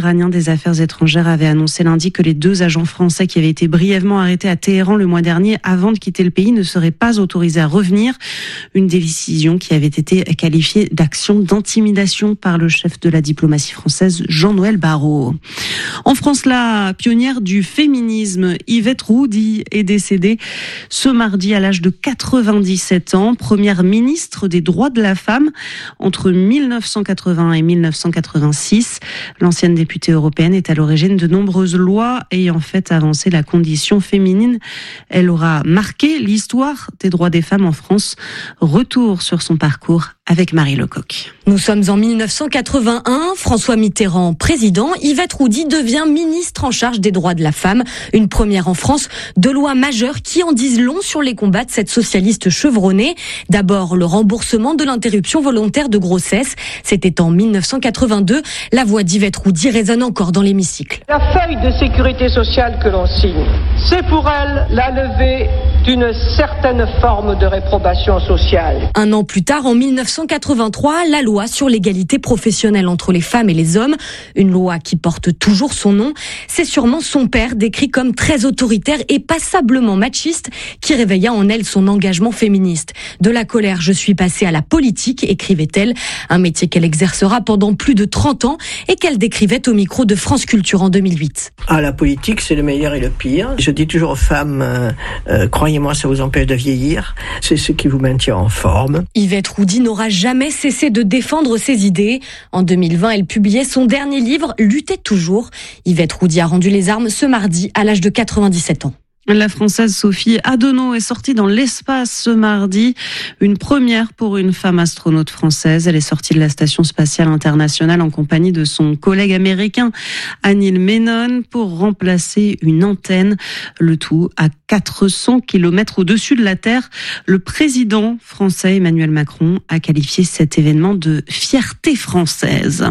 iranien des Affaires étrangères avait annoncé lundi que les 2 agents français qui avaient été brièvement arrêtés à Téhéran le mois dernier avant de quitter le pays ne seraient pas autorisés à revenir. Une décision qui avait été qualifiée d'action d'intimidation par le chef de la diplomatie française, Jean-Noël Barrot. En France, la pionnière du féminisme, Yvette Roudy, est décédée ce mardi à l'âge de 97 ans, première ministre des droits de la femme entre 1980 et 1986. L'ancienne députée européenne est à l'origine de nombreuses lois ayant fait avancer la condition féminine. Elle aura marqué l'histoire des droits des femmes en France. Retour sur son parcours avec Marie Lecoq. Nous sommes en 1981, François Mitterrand président, Yvette Roudy devient ministre en charge des droits de la femme. Une première en France, 2 lois majeures qui en disent long sur les combats de cette socialiste chevronnée. D'abord, le remboursement de l'interruption volontaire de grossesse. C'était en 1982. La voix d'Yvette Roudy résonne encore dans l'hémicycle. La feuille de sécurité sociale que l'on signe, c'est pour elle la levée d'une certaine forme de réprobation sociale. Un an plus tard, en 1983, la loi sur l'égalité professionnelle entre les femmes et les hommes, une loi qui porte toujours son nom. C'est sûrement son père, décrit comme très autoritaire et passablement machiste, qui réveilla en elle son engagement féministe. De la colère, je suis passée à la politique, écrivait-elle, un métier qu'elle exercera pendant plus de 30 ans et qu'elle décrivait au micro de France Culture en 2008. Ah, la politique, c'est le meilleur et le pire. Je dis toujours aux femmes, croyez-moi, ça vous empêche de vieillir. C'est ce qui vous maintient en forme. Yvette Roudy n'aura jamais cessé de défendre ses idées. En 2020, elle publiait son dernier livre, Lutter toujours. Yvette Roudy a rendu les armes ce mardi à l'âge de 97 ans. La Française Sophie Adenau est sortie dans l'espace ce mardi. Une première pour une femme astronaute française. Elle est sortie de la Station spatiale internationale en compagnie de son collègue américain Anil Menon pour remplacer une antenne. Le tout à 400 km au-dessus de la Terre. Le président français Emmanuel Macron a qualifié cet événement de fierté française.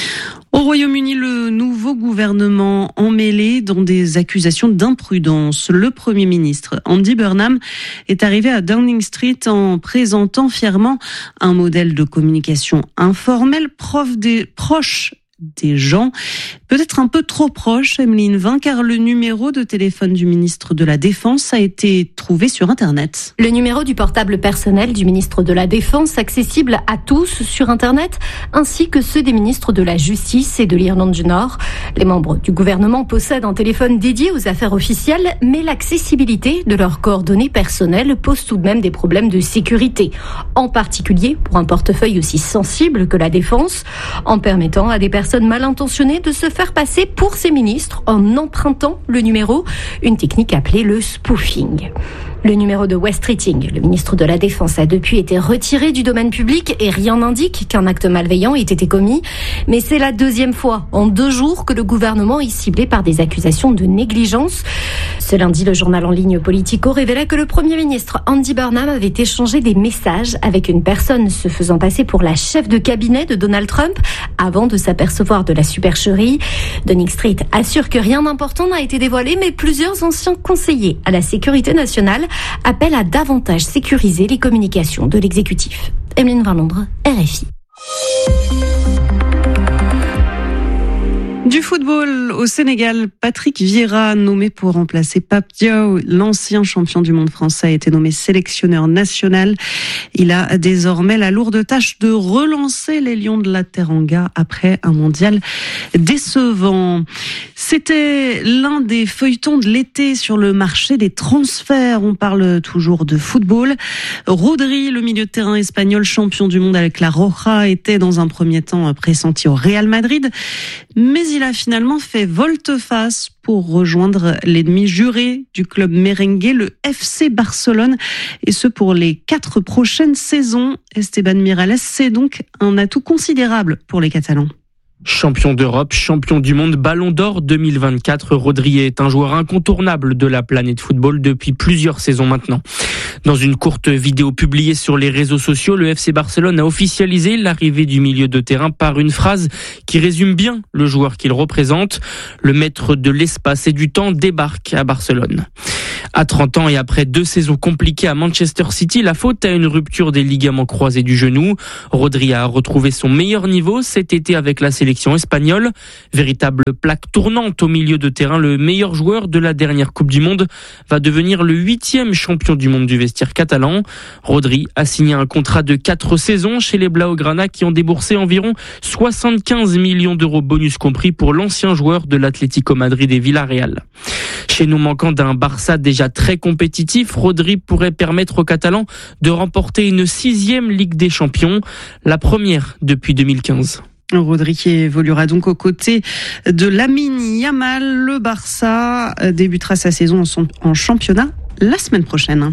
Au Royaume-Uni, le nouveau gouvernement emmêlé dans des accusations d'imprudence. Le Premier ministre Andy Burnham est arrivé à Downing Street en présentant fièrement un modèle de communication informel proche des gens, peut-être un peu trop proche, Emeline Vin, car le numéro de téléphone du ministre de la Défense a été trouvé sur Internet. Le numéro du portable personnel du ministre de la Défense, accessible à tous sur Internet, ainsi que ceux des ministres de la Justice et de l'Irlande du Nord. Les membres du gouvernement possèdent un téléphone dédié aux affaires officielles, mais l'accessibilité de leurs coordonnées personnelles pose tout de même des problèmes de sécurité, en particulier pour un portefeuille aussi sensible que la Défense, en permettant à des personnes mal intentionnées de se faire passer pour ces ministres en empruntant le numéro, une technique appelée le spoofing. Le numéro de Wes Streeting, le ministre de la Défense, a depuis été retiré du domaine public et rien n'indique qu'un acte malveillant ait été commis. Mais c'est la 2e fois en 2 jours que le gouvernement est ciblé par des accusations de négligence. Ce lundi, le journal en ligne Politico révélait que le Premier ministre Andy Burnham avait échangé des messages avec une personne se faisant passer pour la chef de cabinet de Donald Trump avant de s'apercevoir de la supercherie. Downing Street assure que rien d'important n'a été dévoilé, mais plusieurs anciens conseillers à la sécurité nationale appellent à davantage sécuriser les communications de l'exécutif. Emeline Van Londres, RFI. Du football au Sénégal, Patrick Vieira, nommé pour remplacer Pape Diaw, l'ancien champion du monde français, a été nommé sélectionneur national. Il a désormais la lourde tâche de relancer les Lions de la Teranga après un mondial décevant. C'était l'un des feuilletons de l'été sur le marché des transferts. On parle toujours de football. Rodri, le milieu de terrain espagnol champion du monde avec la Roja, était dans un premier temps pressenti au Real Madrid, mais il a finalement fait volte-face pour rejoindre l'ennemi juré du club merengue, le FC Barcelone, et ce pour les 4 prochaines saisons. Esteban Miralles, c'est donc un atout considérable pour les Catalans. Champion d'Europe, champion du monde, Ballon d'Or 2024, Rodri est un joueur incontournable de la planète football depuis plusieurs saisons maintenant. Dans une courte vidéo publiée sur les réseaux sociaux, le FC Barcelone a officialisé l'arrivée du milieu de terrain par une phrase qui résume bien le joueur qu'il représente. Le maître de l'espace et du temps débarque à Barcelone. À 30 ans et après 2 saisons compliquées à Manchester City, la faute à une rupture des ligaments croisés du genou. Rodri a retrouvé son meilleur niveau cet été avec la sélection espagnole. Véritable plaque tournante au milieu de terrain, le meilleur joueur de la dernière Coupe du Monde va devenir le 8e champion du monde du vestiaire catalan. Rodri a signé un contrat de 4 saisons chez les Blaugrana qui ont déboursé environ 75 millions d'euros bonus compris pour l'ancien joueur de l'Atlético Madrid et Villarreal. Chez nous manquant d'un Barça déjà très compétitif, Rodri pourrait permettre aux Catalans de remporter une 6e Ligue des Champions, la première depuis 2015. Rodri qui évoluera donc aux côtés de Lamine Yamal. Le Barça débutera sa saison en championnat la semaine prochaine.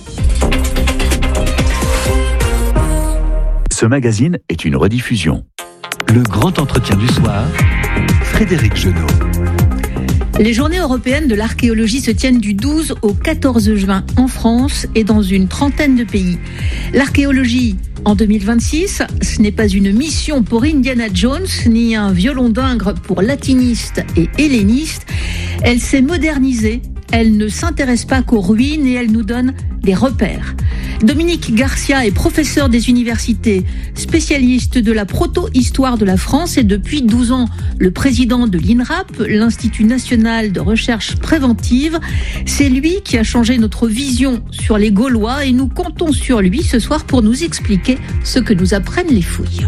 Ce magazine est une rediffusion. Le grand entretien du soir, Frédéric Genot. Les journées européennes de l'archéologie se tiennent du 12 au 14 juin en France et dans une trentaine de pays. L'archéologie en 2026, ce n'est pas une mission pour Indiana Jones, ni un violon d'ingres pour latinistes et hellénistes. Elle s'est modernisée, elle ne s'intéresse pas qu'aux ruines et elle nous donne des repères. Dominique Garcia est professeur des universités, spécialiste de la proto-histoire de la France et depuis 12 ans, le président de l'INRAP, l'Institut national de recherche préventive. C'est lui qui a changé notre vision sur les Gaulois et nous comptons sur lui ce soir pour nous expliquer ce que nous apprennent les fouilles.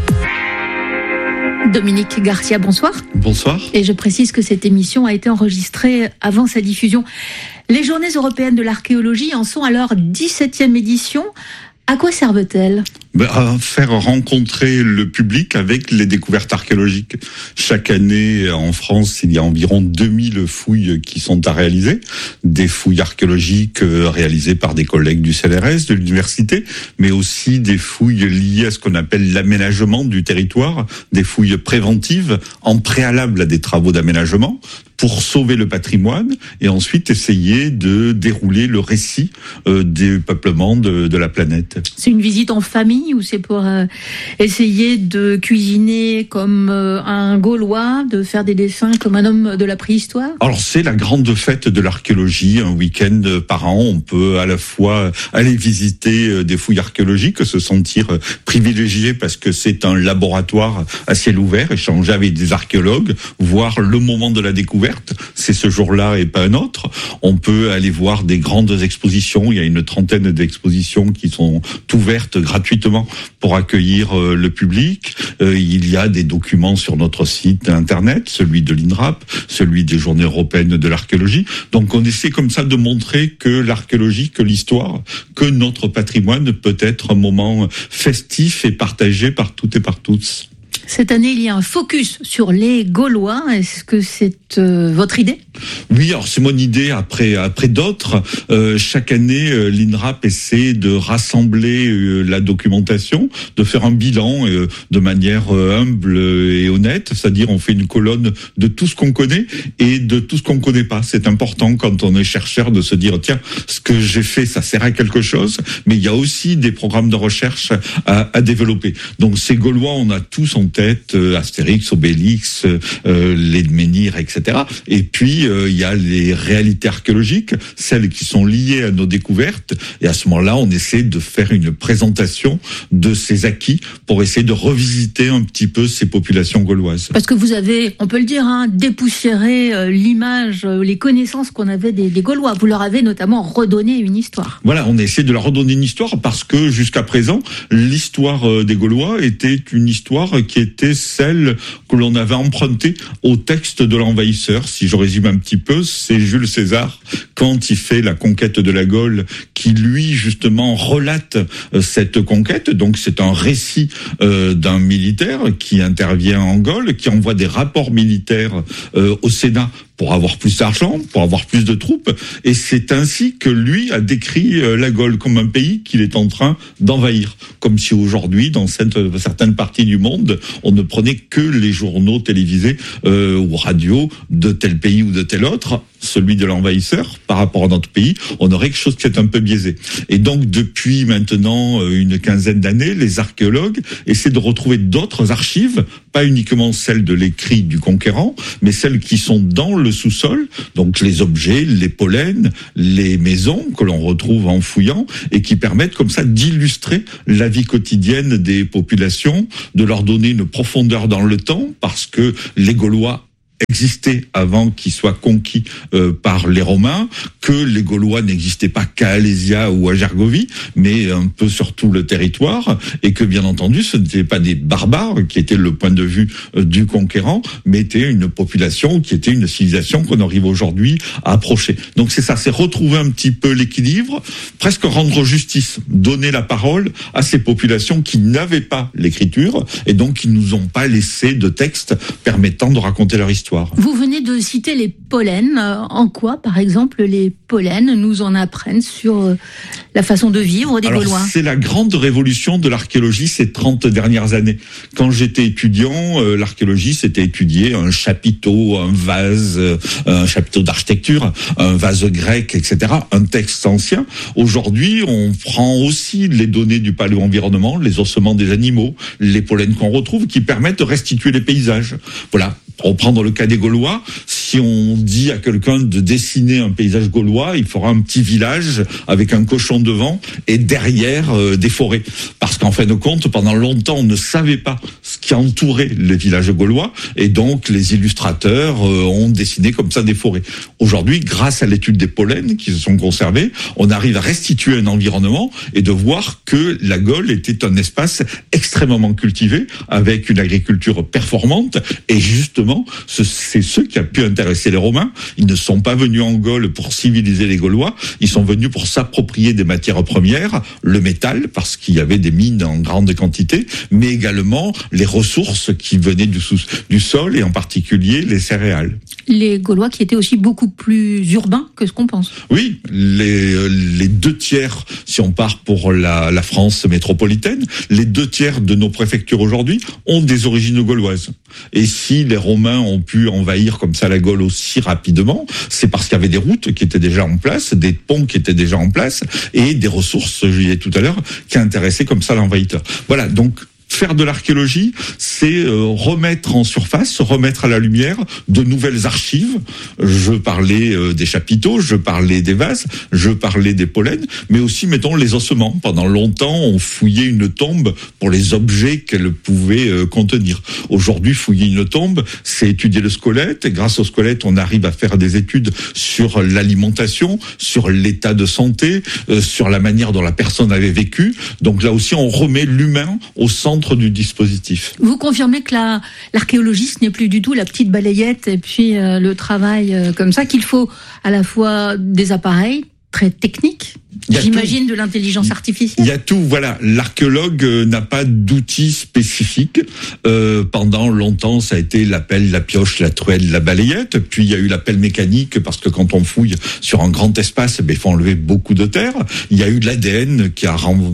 Dominique Garcia, bonsoir. Bonsoir. Et je précise que cette émission a été enregistrée avant sa diffusion. Les Journées européennes de l'archéologie en sont à leur 17e édition. À quoi servent-elles ? À faire rencontrer le public avec les découvertes archéologiques. Chaque année, en France, il y a environ 2000 fouilles qui sont à réaliser. Des fouilles archéologiques réalisées par des collègues du CNRS, de l'université, mais aussi des fouilles liées à ce qu'on appelle l'aménagement du territoire, des fouilles préventives en préalable à des travaux d'aménagement pour sauver le patrimoine et ensuite essayer de dérouler le récit des peuplements de la planète. C'est une visite en famille ou c'est pour essayer de cuisiner comme un Gaulois, de faire des dessins comme un homme de la préhistoire ? Alors c'est la grande fête de l'archéologie, un week-end par an. On peut à la fois aller visiter des fouilles archéologiques, se sentir privilégié parce que c'est un laboratoire à ciel ouvert, échanger avec des archéologues, voir le moment de la découverte. C'est ce jour-là et pas un autre. On peut aller voir des grandes expositions. Il y a une trentaine d'expositions qui sont ouvertes gratuitement pour accueillir le public. Il y a des documents sur notre site internet, celui de l'INRAP, celui des Journées européennes de l'archéologie. Donc on essaie comme ça de montrer que l'archéologie, que l'histoire, que notre patrimoine peut être un moment festif et partagé par toutes et par tous. Cette année, il y a un focus sur les Gaulois. Est-ce que c'est votre idée ? Oui, alors c'est mon idée après d'autres. Chaque année, l'INRAP essaie de rassembler la documentation, de faire un bilan de manière humble et honnête. C'est-à-dire, on fait une colonne de tout ce qu'on connaît et de tout ce qu'on connaît pas. C'est important quand on est chercheur de se dire, tiens, ce que j'ai fait, ça sert à quelque chose. Mais il y a aussi des programmes de recherche à développer. Donc, ces Gaulois, on a tous en tête Astérix, Obélix, les menhirs, etc. Et puis il y a les réalités archéologiques, celles qui sont liées à nos découvertes. Et à ce moment-là, on essaie de faire une présentation de ces acquis pour essayer de revisiter un petit peu ces populations gauloises. Parce que vous avez, on peut le dire, dépoussiéré l'image, les connaissances qu'on avait des Gaulois. Vous leur avez notamment redonné une histoire. Voilà, on essaie de leur redonner une histoire parce que jusqu'à présent, l'histoire des Gaulois était une histoire qui était celle que l'on avait empruntée au texte de l'envahisseur. Si je résume un petit peu, c'est Jules César, quand il fait la conquête de la Gaule, qui lui, justement, relate cette conquête. Donc, c'est un récit d'un militaire qui intervient en Gaule, qui envoie des rapports militaires au Sénat pour avoir plus d'argent, pour avoir plus de troupes. Et c'est ainsi que lui a décrit la Gaule comme un pays qu'il est en train d'envahir. Comme si aujourd'hui, dans certaines parties du monde, on ne prenait que les journaux télévisés ou radio de tel pays ou de tel autre, celui de l'envahisseur, par rapport à notre pays, on aurait quelque chose qui est un peu biaisé. Et donc, depuis maintenant une quinzaine d'années, les archéologues essaient de retrouver d'autres archives, pas uniquement celles de l'écrit du conquérant, mais celles qui sont dans le sous-sol, donc les objets, les pollens, les maisons que l'on retrouve en fouillant, et qui permettent comme ça d'illustrer la vie quotidienne des populations, de leur donner une profondeur dans le temps, parce que les Gaulois existaient avant qu'ils soient conquis par les Romains, que les Gaulois n'existaient pas qu'à Alésia ou à Gergovie, mais un peu sur tout le territoire, et que bien entendu ce n'étaient pas des barbares qui étaient le point de vue du conquérant, mais étaient une population qui était une civilisation qu'on arrive aujourd'hui à approcher. Donc c'est ça, c'est retrouver un petit peu l'équilibre, presque rendre justice, donner la parole à ces populations qui n'avaient pas l'écriture et donc qui nous ont pas laissé de texte permettant de raconter leur histoire. Vous venez de citer les pollens. En quoi, par exemple, les pollens nous en apprennent sur la façon de vivre des Gaulois ? C'est la grande révolution de l'archéologie ces 30 dernières années. Quand j'étais étudiant, l'archéologie, c'était étudier un chapiteau, un vase, un chapiteau d'architecture, un vase grec, etc., un texte ancien. Aujourd'hui, on prend aussi les données du paléo-environnement, les ossements des animaux, les pollens qu'on retrouve, qui permettent de restituer les paysages. Voilà. Pour reprendre le cas des Gaulois, si on dit à quelqu'un de dessiner un paysage gaulois, il fera un petit village avec un cochon devant et derrière des forêts. Parce qu'en fin de compte, pendant longtemps, on ne savait pas ce qui entourait les villages gaulois et donc les illustrateurs ont dessiné comme ça des forêts. Aujourd'hui, grâce à l'étude des pollens qui se sont conservés, on arrive à restituer un environnement et de voir que la Gaule était un espace extrêmement cultivé avec une agriculture performante et justement, c'est ce qui a pu intéresser les Romains. Ils ne sont pas venus en Gaule pour civiliser les Gaulois, ils sont venus pour s'approprier des matières premières, le métal, parce qu'il y avait des mines en grande quantité, mais également les ressources qui venaient du sol, et en particulier les céréales. Les Gaulois qui étaient aussi beaucoup plus urbains que ce qu'on pense. Oui, les 2/3, si on part pour la France métropolitaine, les 2/3 de nos préfectures aujourd'hui ont des origines gauloises. Et si les Romains ont pu envahir comme ça la Gaule aussi rapidement, c'est parce qu'il y avait des routes qui étaient déjà en place, des ponts qui étaient déjà en place, et des ressources, je disais tout à l'heure, qui intéressaient comme ça l'envahisseur. Voilà, donc faire de l'archéologie, c'est remettre en surface, remettre à la lumière de nouvelles archives. Je parlais des chapiteaux, je parlais des vases, je parlais des pollens, mais aussi, mettons, les ossements. Pendant longtemps, on fouillait une tombe pour les objets qu'elle pouvait contenir. Aujourd'hui, fouiller une tombe, c'est étudier le squelette, et grâce au squelette, on arrive à faire des études sur l'alimentation, sur l'état de santé, sur la manière dont la personne avait vécu. Donc là aussi, on remet l'humain au centre du dispositif. Vous confirmez que l'archéologie, ce n'est plus du tout la petite balayette et puis le travail comme ça, qu'il faut à la fois des appareils très techniques, j'imagine, de l'intelligence artificielle. Il y a tout, voilà. L'archéologue n'a pas d'outils spécifiques. Pendant longtemps, ça a été la pelle, la pioche, la truelle, la balayette. Puis il y a eu la pelle mécanique, parce que quand on fouille sur un grand espace, il faut enlever beaucoup de terre. Il y a eu de l'ADN qui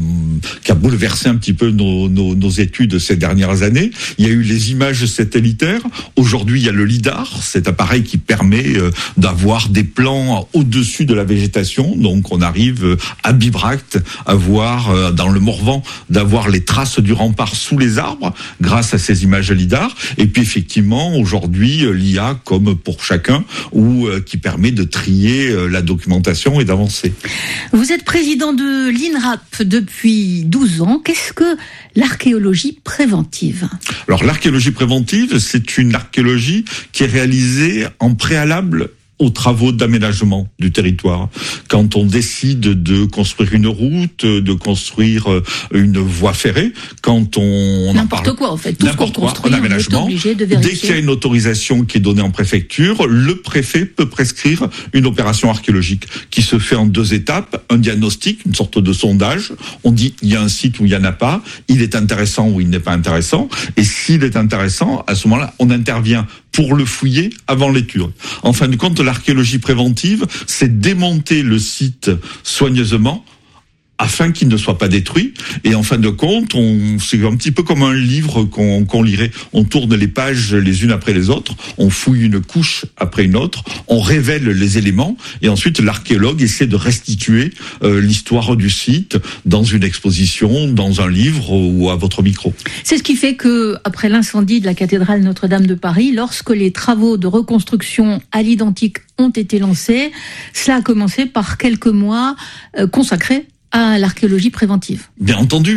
a bouleversé un petit peu nos études ces dernières années. Il y a eu les images satellitaires. Aujourd'hui, il y a le LIDAR, cet appareil qui permet d'avoir des plans au-dessus de la végétation. Donc on arrive à Bibracte, à voir dans le Morvan, d'avoir les traces du rempart sous les arbres grâce à ces images LIDAR. Et puis effectivement, aujourd'hui, l'IA comme pour chacun, ou qui permet de trier la documentation et d'avancer. Vous êtes président de l'INRAP depuis 12 ans. Qu'est-ce que l'archéologie préventive ? Alors l'archéologie préventive, c'est une archéologie qui est réalisée en préalable aux travaux d'aménagement du territoire. Quand on décide de construire une route, de construire une voie ferrée, quand on n'importe quoi en fait, tout ce qu'on construit, on est obligé de vérifier. Dès qu'il y a une autorisation qui est donnée en préfecture, le préfet peut prescrire une opération archéologique qui se fait en 2 étapes, un diagnostic, une sorte de sondage. On dit il y a un site où il y en a pas, il est intéressant ou il n'est pas intéressant, et s'il est intéressant, à ce moment-là, on intervient pour le fouiller avant l'étude. En fin de compte, l'archéologie préventive, c'est démonter le site soigneusement afin qu'il ne soit pas détruit. Et en fin de compte, c'est un petit peu comme un livre qu'on lirait. On tourne les pages les unes après les autres, on fouille une couche après une autre, on révèle les éléments, et ensuite l'archéologue essaie de restituer l'histoire du site dans une exposition, dans un livre ou à votre micro. C'est ce qui fait que, après l'incendie de la cathédrale Notre-Dame de Paris, lorsque les travaux de reconstruction à l'identique ont été lancés, cela a commencé par quelques mois consacrés à l'archéologie préventive. Bien entendu,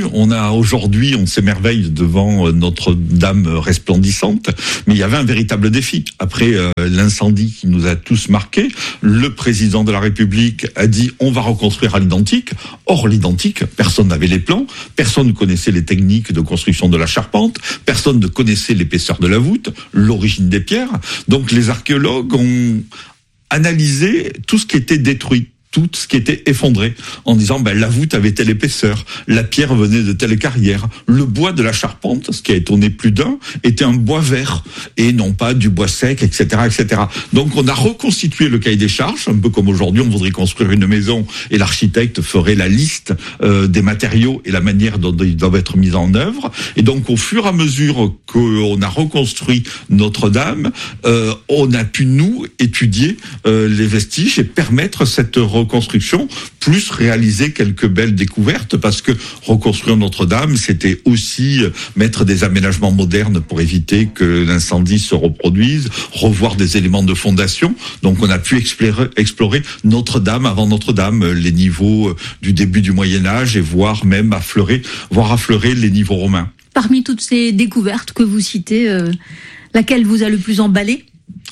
on s'émerveille devant Notre-Dame resplendissante, mais il y avait un véritable défi. Après l'incendie qui nous a tous marqués, le président de la République a dit on va reconstruire à l'identique. Or, l'identique, personne n'avait les plans, personne ne connaissait les techniques de construction de la charpente, personne ne connaissait l'épaisseur de la voûte, l'origine des pierres. Donc les archéologues ont analysé tout ce qui était détruit, tout ce qui était effondré, en disant la voûte avait telle épaisseur, la pierre venait de telle carrière, le bois de la charpente, ce qui a étonné plus d'un, était un bois vert et non pas du bois sec, etc., etc. Donc on a reconstitué le cahier des charges, un peu comme aujourd'hui on voudrait construire une maison et l'architecte ferait la liste des matériaux et la manière dont ils doivent être mis en œuvre. Et donc au fur et à mesure qu'on a reconstruit Notre-Dame, on a pu nous étudier les vestiges et permettre cette reconstruction, plus réaliser quelques belles découvertes, parce que reconstruire Notre-Dame, c'était aussi mettre des aménagements modernes pour éviter que l'incendie se reproduise, revoir des éléments de fondation. Donc on a pu explorer Notre-Dame avant Notre-Dame, les niveaux du début du Moyen-Âge, et voir affleurer les niveaux romains. Parmi toutes ces découvertes que vous citez, laquelle vous a le plus emballé ?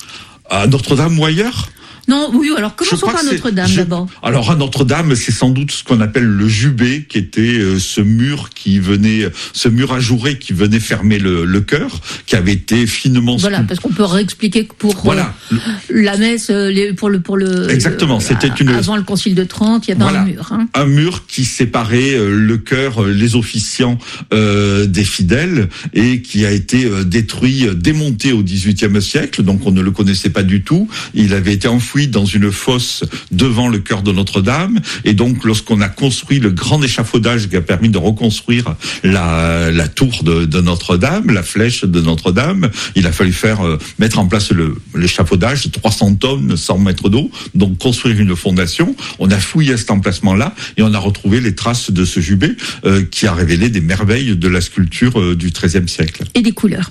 À Notre-Dame ou ailleurs ? Non, oui, alors commençons par Notre-Dame d'abord. Alors à Notre-Dame, c'est sans doute ce qu'on appelle le jubé, qui était ce mur ajouré qui venait fermer le chœur, qui avait été finement... Voilà, parce qu'on peut réexpliquer que pour la messe, pour le exactement, c'était avant le Concile de Trente, il y avait un mur. Un mur qui séparait le chœur, les officiants des fidèles, et qui a été démonté au XVIIIe siècle, donc on ne le connaissait pas du tout. Il avait été enfoui dans une fosse devant le chœur de Notre-Dame, et donc lorsqu'on a construit le grand échafaudage qui a permis de reconstruire la tour de Notre-Dame, la flèche de Notre-Dame, il a fallu mettre en place l'échafaudage, 300 tonnes, 100 mètres d'eau, donc construire une fondation. On a fouillé à cet emplacement-là et on a retrouvé les traces de ce jubé qui a révélé des merveilles de la sculpture du XIIIe siècle. Et des couleurs.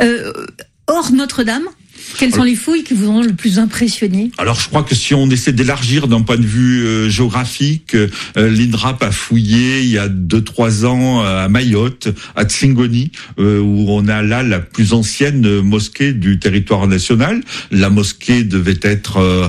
Hors Notre-Dame, quelles sont les fouilles qui vous ont le plus impressionné ? Alors je crois que si on essaie d'élargir d'un point de vue géographique, l'INRAP a fouillé il y a 2-3 ans à Mayotte, à Tsingoni, où on a là la plus ancienne mosquée du territoire national. La mosquée devait être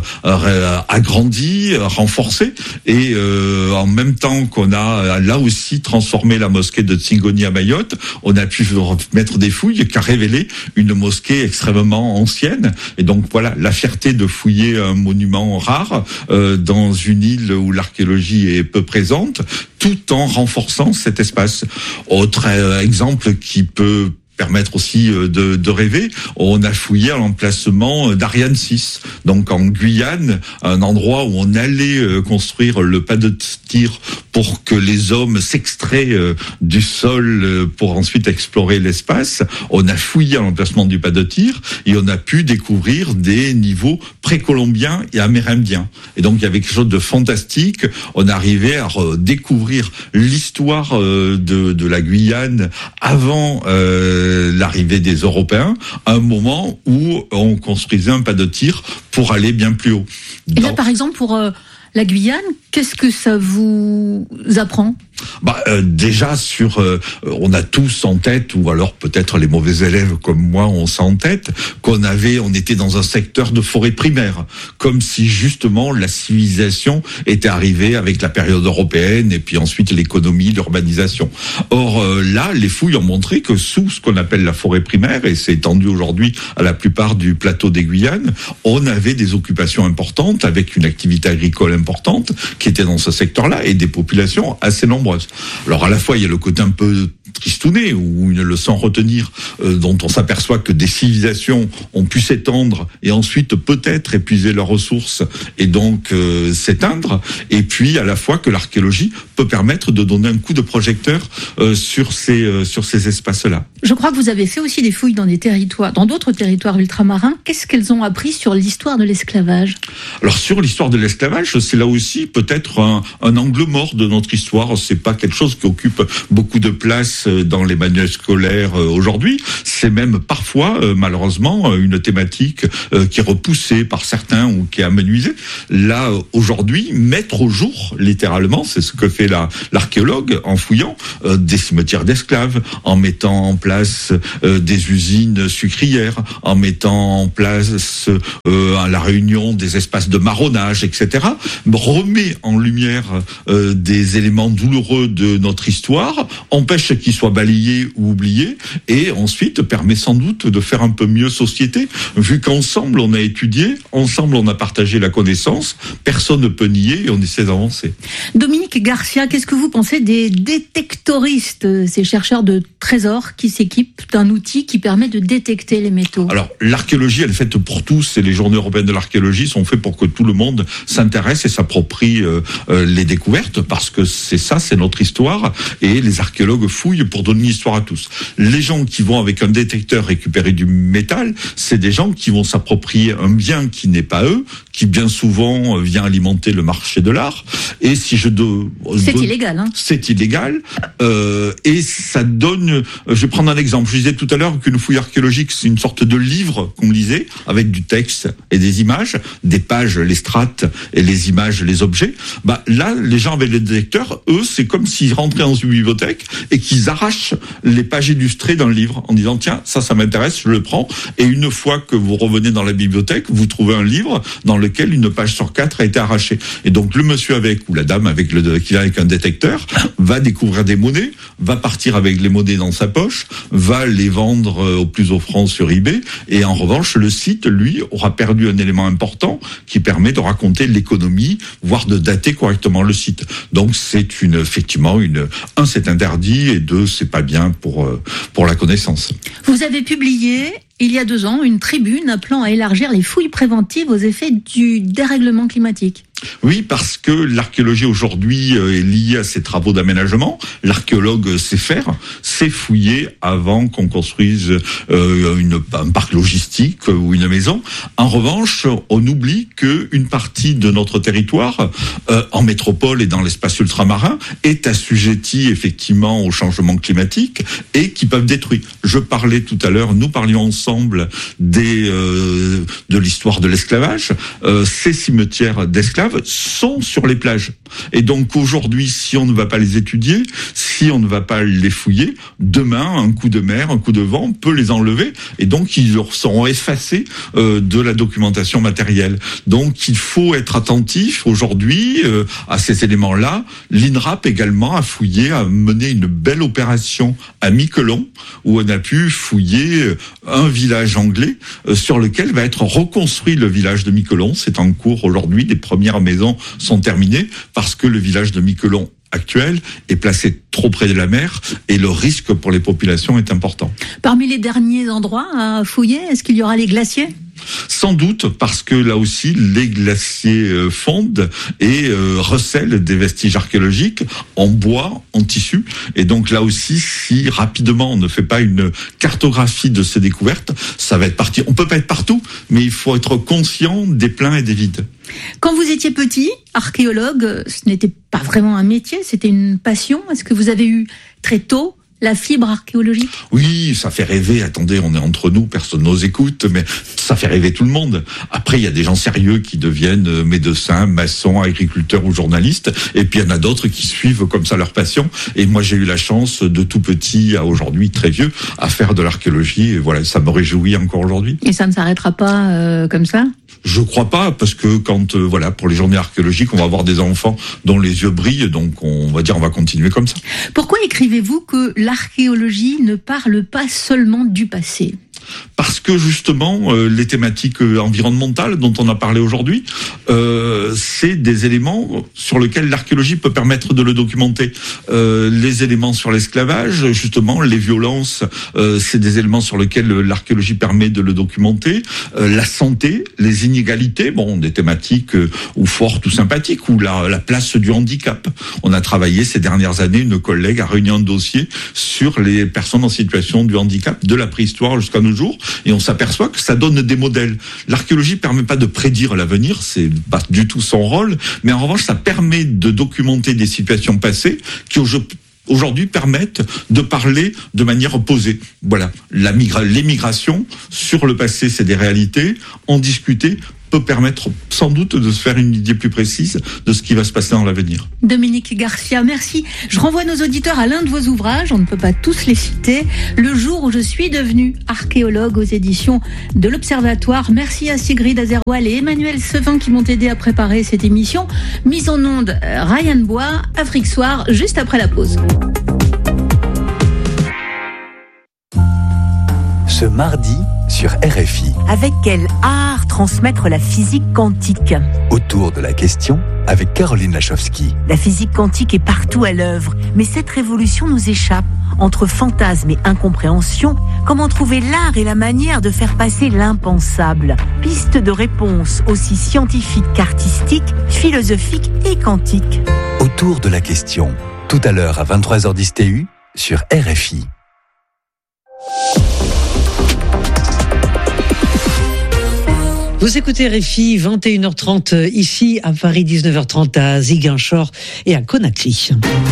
agrandie, renforcée, et en même temps qu'on a là aussi transformé la mosquée de Tsingoni à Mayotte, on a pu mettre des fouilles qui a révélé une mosquée extrêmement ancienne. Et donc voilà, la fierté de fouiller un monument rare dans une île où l'archéologie est peu présente, tout en renforçant cet espace. Autre exemple qui peut permettre aussi de rêver, on a fouillé à l'emplacement d'Ariane 6, donc en Guyane, un endroit où on allait construire le pas de tir pour que les hommes s'extraient du sol pour ensuite explorer l'espace. On a fouillé à l'emplacement du pas de tir et on a pu découvrir des niveaux précolombiens et amérindiens. Et donc il y avait quelque chose de fantastique. On arrivait à découvrir l'histoire de la Guyane avant l'arrivée des Européens, à un moment où on construisait un pas de tir pour aller bien plus haut. Et là, par exemple, pour la Guyane, qu'est-ce que ça vous apprend ? Déjà on a tous en tête, ou alors peut-être les mauvais élèves comme moi ont ça en tête, on était dans un secteur de forêt primaire, comme si justement la civilisation était arrivée avec la période européenne et puis ensuite l'économie, l'urbanisation. Or là, les fouilles ont montré que sous ce qu'on appelle la forêt primaire, et c'est étendu aujourd'hui à la plupart du plateau des Guyanes, on avait des occupations importantes avec une activité agricole importante qui était dans ce secteur-là et des populations assez nombreuses. Alors à la fois il y a le côté un peu tristounée ou une leçon à retenir dont on s'aperçoit que des civilisations ont pu s'étendre et ensuite peut-être épuiser leurs ressources et donc s'éteindre, et puis à la fois que l'archéologie peut permettre de donner un coup de projecteur sur ces espaces-là. Je crois que vous avez fait aussi des fouilles dans d'autres territoires ultramarins. Qu'est-ce qu'elles ont appris sur l'histoire de l'esclavage ? Alors sur l'histoire de l'esclavage, c'est là aussi peut-être un angle mort de notre histoire. C'est pas quelque chose qui occupe beaucoup de place dans les manuels scolaires aujourd'hui. C'est même parfois, malheureusement, une thématique qui est repoussée par certains ou qui est amenuisée. Là, aujourd'hui, mettre au jour, littéralement, c'est ce que fait l'archéologue en fouillant des cimetières d'esclaves, en mettant en place des usines sucrières, en mettant en place la réunion des espaces de marronnage, etc., remet en lumière des éléments douloureux de notre histoire, empêche qu'ils soient balayés ou oubliés, et ensuite permet sans doute de faire un peu mieux société, vu qu'ensemble on a étudié, ensemble on a partagé la connaissance, personne ne peut nier et on essaie d'avancer. Dominique Garcia, qu'est-ce que vous pensez des détectoristes, ces chercheurs de trésors qui s'équipent d'un outil qui permet de détecter les métaux? Alors, l'archéologie, elle est faite pour tous, et les journées européennes de l'archéologie sont faites pour que tout le monde s'intéresse et s'approprie les découvertes, parce que c'est notre histoire, et les archéologues fouillent pour donner une histoire à tous. Les gens qui vont avec un détecteur récupérer du métal, c'est des gens qui vont s'approprier un bien qui n'est pas eux, qui bien souvent vient alimenter le marché de l'art, et si c'est illégal, hein. C'est illégal, et ça donne... Je vais prendre un exemple. Je disais tout à l'heure qu'une fouille archéologique, c'est une sorte de livre qu'on lisait, avec du texte et des images, des pages, les strates, et les images, les objets. Là, les gens avec les détecteurs, eux, c'est comme s'ils rentraient dans une bibliothèque et qu'ils arrachent les pages illustrées d'un livre en disant, tiens, ça m'intéresse, je le prends. Et une fois que vous revenez dans la bibliothèque, vous trouvez un livre dans lequel une page sur 4 a été arrachée. Et donc, le monsieur ou la dame qui vient avec un détecteur va découvrir des monnaies, va partir avec les monnaies dans sa poche, va les vendre au plus offrant sur eBay, et en revanche, le site, lui, aura perdu un élément important qui permet de raconter l'économie, voire de dater correctement le site. Donc, c'est effectivement, c'est interdit, et deux, c'est pas bien pour la connaissance. Vous avez publié il y a 2 ans une tribune appelant à élargir les fouilles préventives aux effets du dérèglement climatique. Oui, parce que l'archéologie aujourd'hui est liée à ces travaux d'aménagement. L'archéologue sait fouiller avant qu'on construise un parc logistique ou une maison. En revanche, on oublie qu'une partie de notre territoire, en métropole et dans l'espace ultramarin, est assujettie effectivement au changement climatique et qui peuvent détruire. Nous parlions ensemble de l'histoire de l'esclavage. Ces cimetières d'esclaves sont sur les plages. Et donc aujourd'hui, si on ne va pas les étudier, si on ne va pas les fouiller, demain, un coup de mer, un coup de vent peut les enlever, et donc ils seront effacés de la documentation matérielle. Donc il faut être attentif aujourd'hui à ces éléments-là. L'INRAP également a mené une belle opération à Miquelon, où on a pu fouiller un village anglais sur lequel va être reconstruit le village de Miquelon. C'est en cours aujourd'hui, les premières maisons sont terminées parce que le village de Miquelon actuel est placé trop près de la mer et le risque pour les populations est important. Parmi les derniers endroits à fouiller, est-ce qu'il y aura les glaciers ? Sans doute, parce que là aussi, les glaciers fondent et recèlent des vestiges archéologiques en bois, en tissu. Et donc là aussi, si rapidement on ne fait pas une cartographie de ces découvertes, ça va être parti. On peut pas être partout, mais il faut être conscient des pleins et des vides. Quand vous étiez petit, archéologue, ce n'était pas vraiment un métier, c'était une passion. Est-ce que vous avez eu très tôt la fibre archéologique? Oui, ça fait rêver. Attendez, on est entre nous, personne nous écoute, mais ça fait rêver tout le monde. Après, il y a des gens sérieux qui deviennent médecins, maçons, agriculteurs ou journalistes, et puis il y en a d'autres qui suivent comme ça leur passion. Et moi, j'ai eu la chance de tout petit à aujourd'hui très vieux à faire de l'archéologie, et voilà, ça me réjouit encore aujourd'hui. Et ça ne s'arrêtera pas comme ça? Je crois pas, parce que quand pour les journées archéologiques, on va avoir des enfants dont les yeux brillent, donc on va continuer comme ça. Pourquoi écrivez-vous que l'archéologie ne parle pas seulement du passé? parce que justement les thématiques environnementales dont on a parlé aujourd'hui, c'est des éléments sur lesquels l'archéologie peut permettre de le documenter. Les éléments sur l'esclavage, justement, les violences, c'est des éléments sur lesquels l'archéologie permet de le documenter. La santé, les inégalités, bon, des thématiques ou fortes ou sympathiques, ou la place du handicap. On a travaillé ces dernières années, une collègue a réuni un dossier sur les personnes en situation de handicap de la préhistoire jusqu'à nos jours, et on s'aperçoit que ça donne des modèles. L'archéologie permet pas de prédire l'avenir, c'est pas du tout son rôle, mais en revanche, ça permet de documenter des situations passées qui aujourd'hui permettent de parler de manière opposée. Voilà, l'émigration sur le passé, c'est des réalités, en discuter peut permettre sans doute de se faire une idée plus précise de ce qui va se passer dans l'avenir. Dominique Garcia, merci. Je renvoie nos auditeurs à l'un de vos ouvrages, on ne peut pas tous les citer, Le jour où je suis devenu archéologue, aux éditions de l'Observatoire. Merci à Sigrid Azerwal et Emmanuel Sevin qui m'ont aidé à préparer cette émission. Mise en onde, Ryan Bois, Afrique Soir, juste après la pause. Ce mardi sur RFI. Avec quel art transmettre la physique quantique ? Autour de la question avec Caroline Lachowski. La physique quantique est partout à l'œuvre, mais cette révolution nous échappe. Entre fantasmes et incompréhension, comment trouver l'art et la manière de faire passer l'impensable ? Piste de réponse aussi scientifique qu'artistique, philosophique et quantique. Autour de la question, tout à l'heure à 23h10 TU sur RFI. Vous écoutez RFI, 21h30 ici à Paris, 19h30 à Ziguinchor et à Conakry.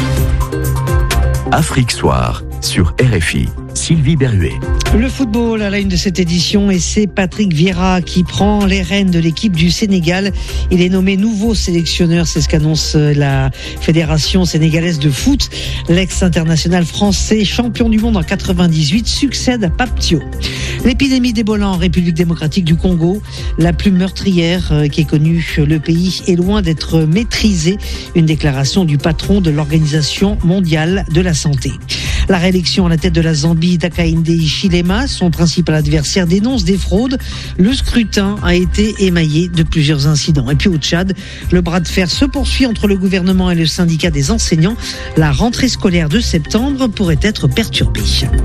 Afrique Soir sur RFI. Sylvie Berruet. Le football à la une de cette édition, et c'est Patrick Vieira qui prend les rênes de l'équipe du Sénégal. Il est nommé nouveau sélectionneur, c'est ce qu'annonce la Fédération sénégalaise de foot. L'ex-international français, champion du monde en 98, succède à Pape Thiaw. L'épidémie d'Ebola en République démocratique du Congo, la plus meurtrière qui ait connu le pays, est loin d'être maîtrisée. Une déclaration du patron de l'Organisation mondiale de la santé. La réélection à la tête de la Zambie, Hakainde Hichilema, son principal adversaire, dénonce des fraudes. Le scrutin a été émaillé de plusieurs incidents. Et puis au Tchad, le bras de fer se poursuit entre le gouvernement et le syndicat des enseignants. La rentrée scolaire de septembre pourrait être perturbée.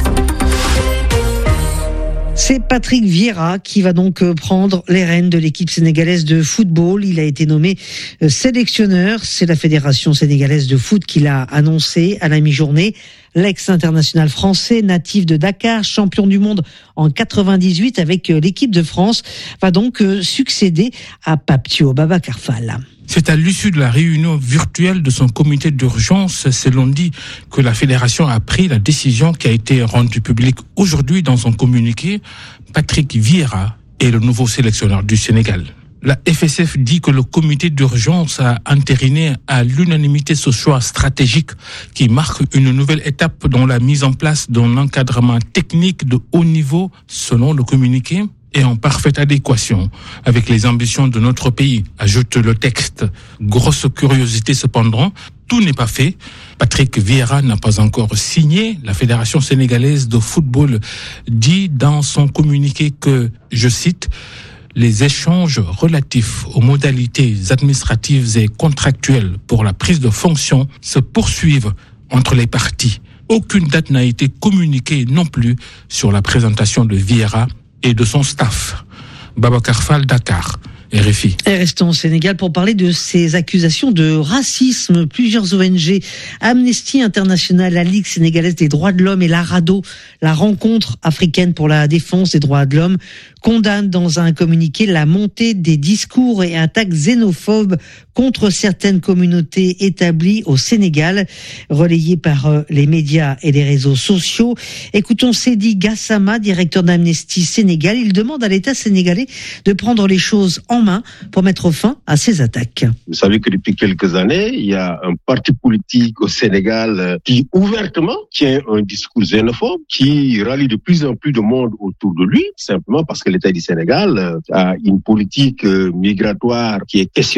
C'est Patrick Vieira qui va donc prendre les rênes de l'équipe sénégalaise de football. Il a été nommé sélectionneur. C'est la Fédération sénégalaise de foot qui l'a annoncé à la mi-journée. L'ex-international français, natif de Dakar, champion du monde en 98 avec l'équipe de France, va donc succéder à Pape Thiaw. Babacar Fall. C'est à l'issue de la réunion virtuelle de son comité d'urgence, c'est lundi, que la fédération a pris la décision qui a été rendue publique aujourd'hui dans son communiqué. Patrick Vieira est le nouveau sélectionneur du Sénégal. La FSF dit que le comité d'urgence a entériné à l'unanimité ce choix stratégique qui marque une nouvelle étape dans la mise en place d'un encadrement technique de haut niveau, selon le communiqué, et en parfaite adéquation avec les ambitions de notre pays, ajoute le texte. Grosse curiosité cependant, tout n'est pas fait. Patrick Vieira n'a pas encore signé. La Fédération sénégalaise de football dit dans son communiqué que, je cite, les échanges relatifs aux modalités administratives et contractuelles pour la prise de fonction se poursuivent entre les parties. Aucune date n'a été communiquée non plus sur la présentation de Vieira et de son staff. Babacar Fall, Dakar. RFI. Et restons au Sénégal pour parler de ces accusations de racisme. Plusieurs ONG, Amnesty International, la Ligue sénégalaise des droits de l'homme et la RADDHO, la rencontre africaine pour la défense des droits de l'homme, condamnent dans un communiqué la montée des discours et attaques xénophobes contre certaines communautés établies au Sénégal, relayées par les médias et les réseaux sociaux. Écoutons Seydi Gassama, directeur d'Amnesty Sénégal. Il demande à l'État sénégalais de prendre les choses en main pour mettre fin à ces attaques. Vous savez que depuis quelques années, il y a un parti politique au Sénégal qui ouvertement tient un discours xénophobe, qui rallie de plus en plus de monde autour de lui, simplement parce que l'État du Sénégal a une politique migratoire qui est questionnée.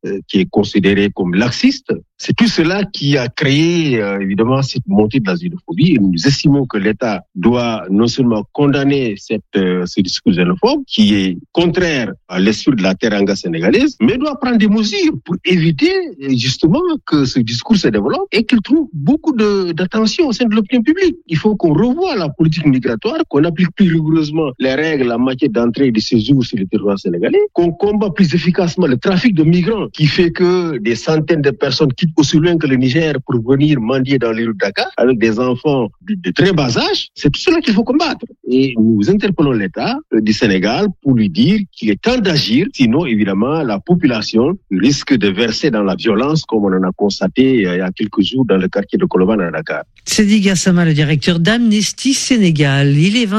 qui est considéré comme laxiste. C'est tout cela qui a créé évidemment cette montée de la xénophobie. Et nous estimons que l'État doit non seulement condamner ce discours xénophobe qui est contraire à l'esprit de la teranga sénégalaise, mais doit prendre des mesures pour éviter justement que ce discours se développe et qu'il trouve beaucoup d'attention au sein de l'opinion publique. Il faut qu'on revoie la politique migratoire, qu'on applique plus rigoureusement les règles en matière d'entrée et de séjour sur le territoire sénégalais, qu'on combat plus efficacement le trafic de migrants qui fait que des centaines de personnes quittent aussi loin que le Niger pour venir mendier dans les rues de Dakar avec des enfants de très bas âge. C'est tout cela qu'il faut combattre. Et nous interpellons l'État du Sénégal pour lui dire qu'il est temps d'agir, sinon évidemment la population risque de verser dans la violence comme on en a constaté il y a quelques jours dans le quartier de Colobane à Dakar. Seydi Gassama, le directeur d'Amnesty Sénégal. Il est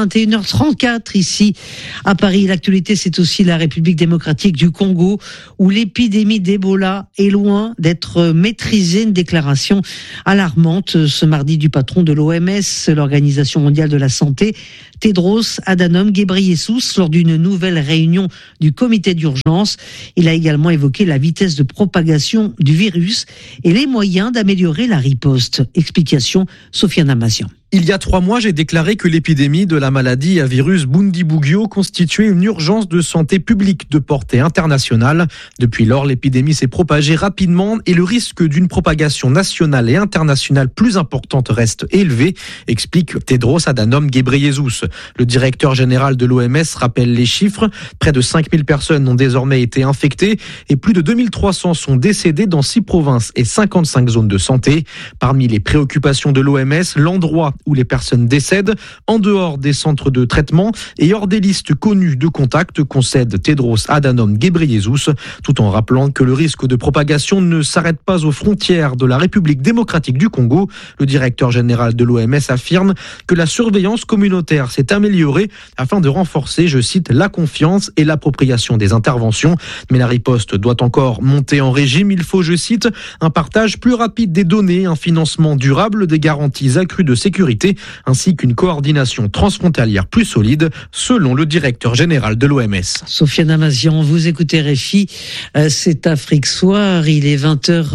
21h34 ici à Paris. L'actualité, c'est aussi la République démocratique du Congo où l'épidémie d'Ebola est loin d'être maîtrisée. Une déclaration alarmante ce mardi du patron de l'OMS, l'Organisation mondiale de la santé, Tedros Adhanom Ghebreyesus, lors d'une nouvelle réunion du comité d'urgence. Il a également évoqué la vitesse de propagation du virus et les moyens d'améliorer la riposte. Explication, Sofiane Amazian. Il y a 3 mois, j'ai déclaré que l'épidémie de la maladie à virus Bundibugyo constituait une urgence de santé publique de portée internationale. Depuis lors, l'épidémie s'est propagée rapidement et le risque d'une propagation nationale et internationale plus importante reste élevé, explique Tedros Adhanom Ghebreyesus. Le directeur général de l'OMS rappelle les chiffres. Près de 5000 personnes ont désormais été infectées et plus de 2300 sont décédées dans 6 provinces et 55 zones de santé. Parmi les préoccupations de l'OMS, l'endroit où les personnes décèdent, en dehors des centres de traitement et hors des listes connues de contacts, concède Tedros Adhanom Ghebreyesus, tout en rappelant que le risque de propagation ne s'arrête pas aux frontières de la République démocratique du Congo. Le directeur général de l'OMS affirme que la surveillance communautaire s'est améliorée afin de renforcer, je cite, la confiance et l'appropriation des interventions. Mais la riposte doit encore monter en régime. Il faut, je cite, un partage plus rapide des données, un financement durable, des garanties accrues de sécurité, ainsi qu'une coordination transfrontalière plus solide, selon le directeur général de l'OMS. Sofiane Amazian, vous écoutez RFI, c'est Afrique Soir, il est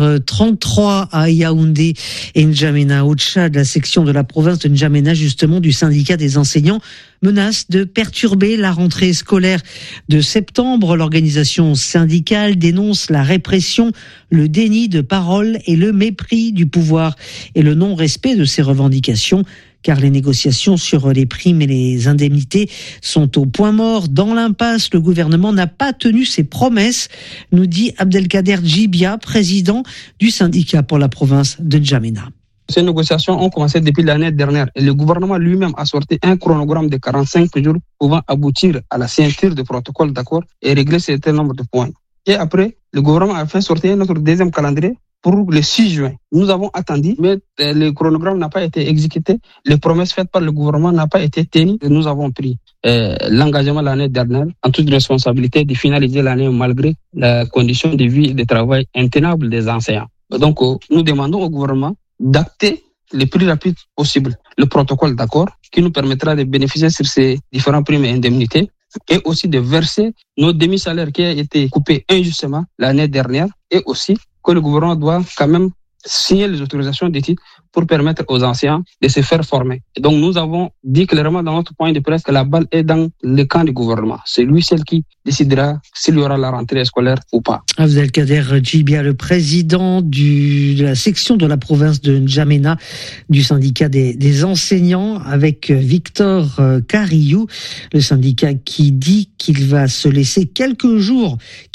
20h33 à Yaoundé et N'Djamena, au Tchad, la section de la province de N'Djamena, justement du syndicat des enseignants, menace de perturber la rentrée scolaire de septembre. L'organisation syndicale dénonce la répression, le déni de parole et le mépris du pouvoir et le non-respect de ses revendications. Car les négociations sur les primes et les indemnités sont au point mort. Dans l'impasse, le gouvernement n'a pas tenu ses promesses, nous dit Abdelkader Djibia, président du syndicat pour la province de N'Djamena. Ces négociations ont commencé depuis l'année dernière et le gouvernement lui-même a sorti un chronogramme de 45 jours pouvant aboutir à la signature de protocole d'accord et régler un certain nombre de points. Et après, le gouvernement a fait sortir notre deuxième calendrier pour le 6 juin. Nous avons attendu, mais le chronogramme n'a pas été exécuté. Les promesses faites par le gouvernement n'ont pas été tenues. Nous avons pris l'engagement l'année dernière, en toute responsabilité, de finaliser l'année malgré la condition de vie et de travail intenable des enseignants. Donc, nous demandons au gouvernement d'acter le plus rapide possible le protocole d'accord qui nous permettra de bénéficier sur ces différents primes et indemnités et aussi de verser nos demi-salaires qui ont été coupés injustement l'année dernière et aussi que le gouvernement doit quand même signer les autorisations d'études pour permettre aux enseignants de se faire former. Et donc nous avons dit clairement dans notre point de presse que la balle est dans le camp du gouvernement. C'est lui seul qui décidera s'il y aura la rentrée scolaire ou pas. Abdelkader Djibia, le président de la section de la province de N'Djamena du syndicat des enseignants, avec Victor Carillou, le syndicat qui dit qu'il va laisser quelques jours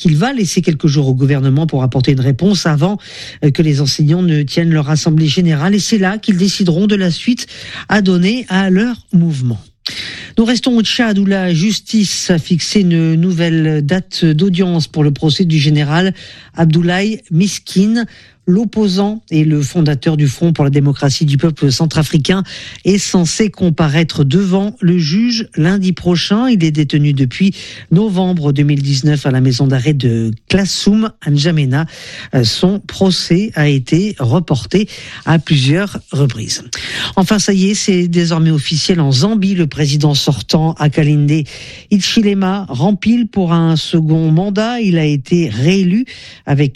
au gouvernement pour apporter une réponse avant que les enseignants ne tiennent leur assemblée générale. Et c'est là qu'ils décideront de la suite à donner à leur mouvement. Nous restons au Tchad où la justice a fixé une nouvelle date d'audience pour le procès du général Abdoulaye Miskine. L'opposant et le fondateur du Front pour la démocratie du peuple centrafricain est censé comparaître devant le juge lundi prochain. Il est détenu depuis novembre 2019 à la maison d'arrêt de Klassoum, à N'Djamena. Son procès a été reporté à plusieurs reprises. Enfin, ça y est, c'est désormais officiel en Zambie. Le président sortant, Hakainde Hichilema, rempile pour un second mandat. Il a été réélu avec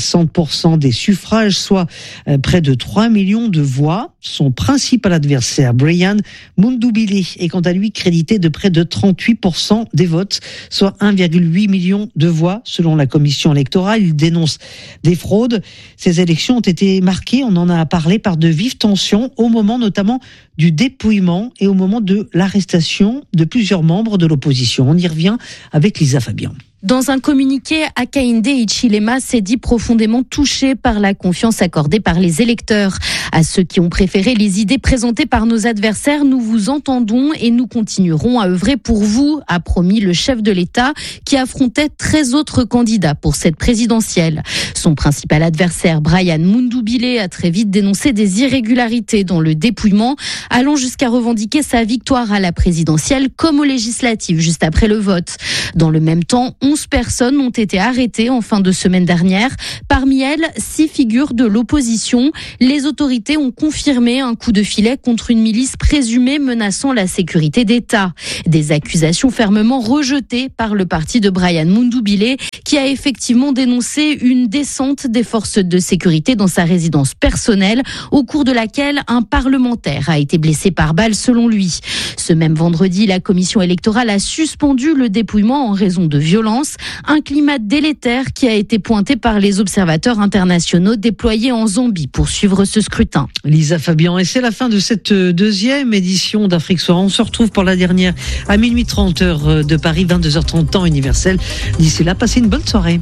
60% des suffrages, soit près de 3 millions de voix. Son principal adversaire, Brian Mundubile, est quant à lui crédité de près de 38% des votes, soit 1,8 million de voix selon la commission électorale. Il dénonce des fraudes. Ces élections ont été marquées, on en a parlé, par de vives tensions au moment notamment du dépouillement et au moment de l'arrestation de plusieurs membres de l'opposition. On y revient avec Lisa Fabian. Dans un communiqué, Hakainde Hichilema s'est dit profondément touché par la confiance accordée par les électeurs. À ceux qui ont préféré les idées présentées par nos adversaires, nous vous entendons et nous continuerons à œuvrer pour vous, a promis le chef de l'État qui affrontait 13 autres candidats pour cette présidentielle. Son principal adversaire, Brian Mundubile, a très vite dénoncé des irrégularités dans le dépouillement, allant jusqu'à revendiquer sa victoire à la présidentielle comme aux législatives juste après le vote. Dans le même temps, 11 personnes ont été arrêtées en fin de semaine dernière. Parmi elles, 6 figures de l'opposition. Les autorités ont confirmé un coup de filet contre une milice présumée menaçant la sécurité d'État. Des accusations fermement rejetées par le parti de Brian Mundubile, qui a effectivement dénoncé une descente des forces de sécurité dans sa résidence personnelle, au cours de laquelle un parlementaire a été blessé par balle selon lui. Ce même vendredi, la commission électorale a suspendu le dépouillement en raison de violences. Un climat délétère qui a été pointé par les observateurs internationaux déployés en Zambie pour suivre ce scrutin. Lisa Fabian, et c'est la fin de cette deuxième édition d'Afrique Soir. On se retrouve pour la dernière à minuit 30 heure de Paris, 22h30 temps universel. D'ici là, passez une bonne soirée.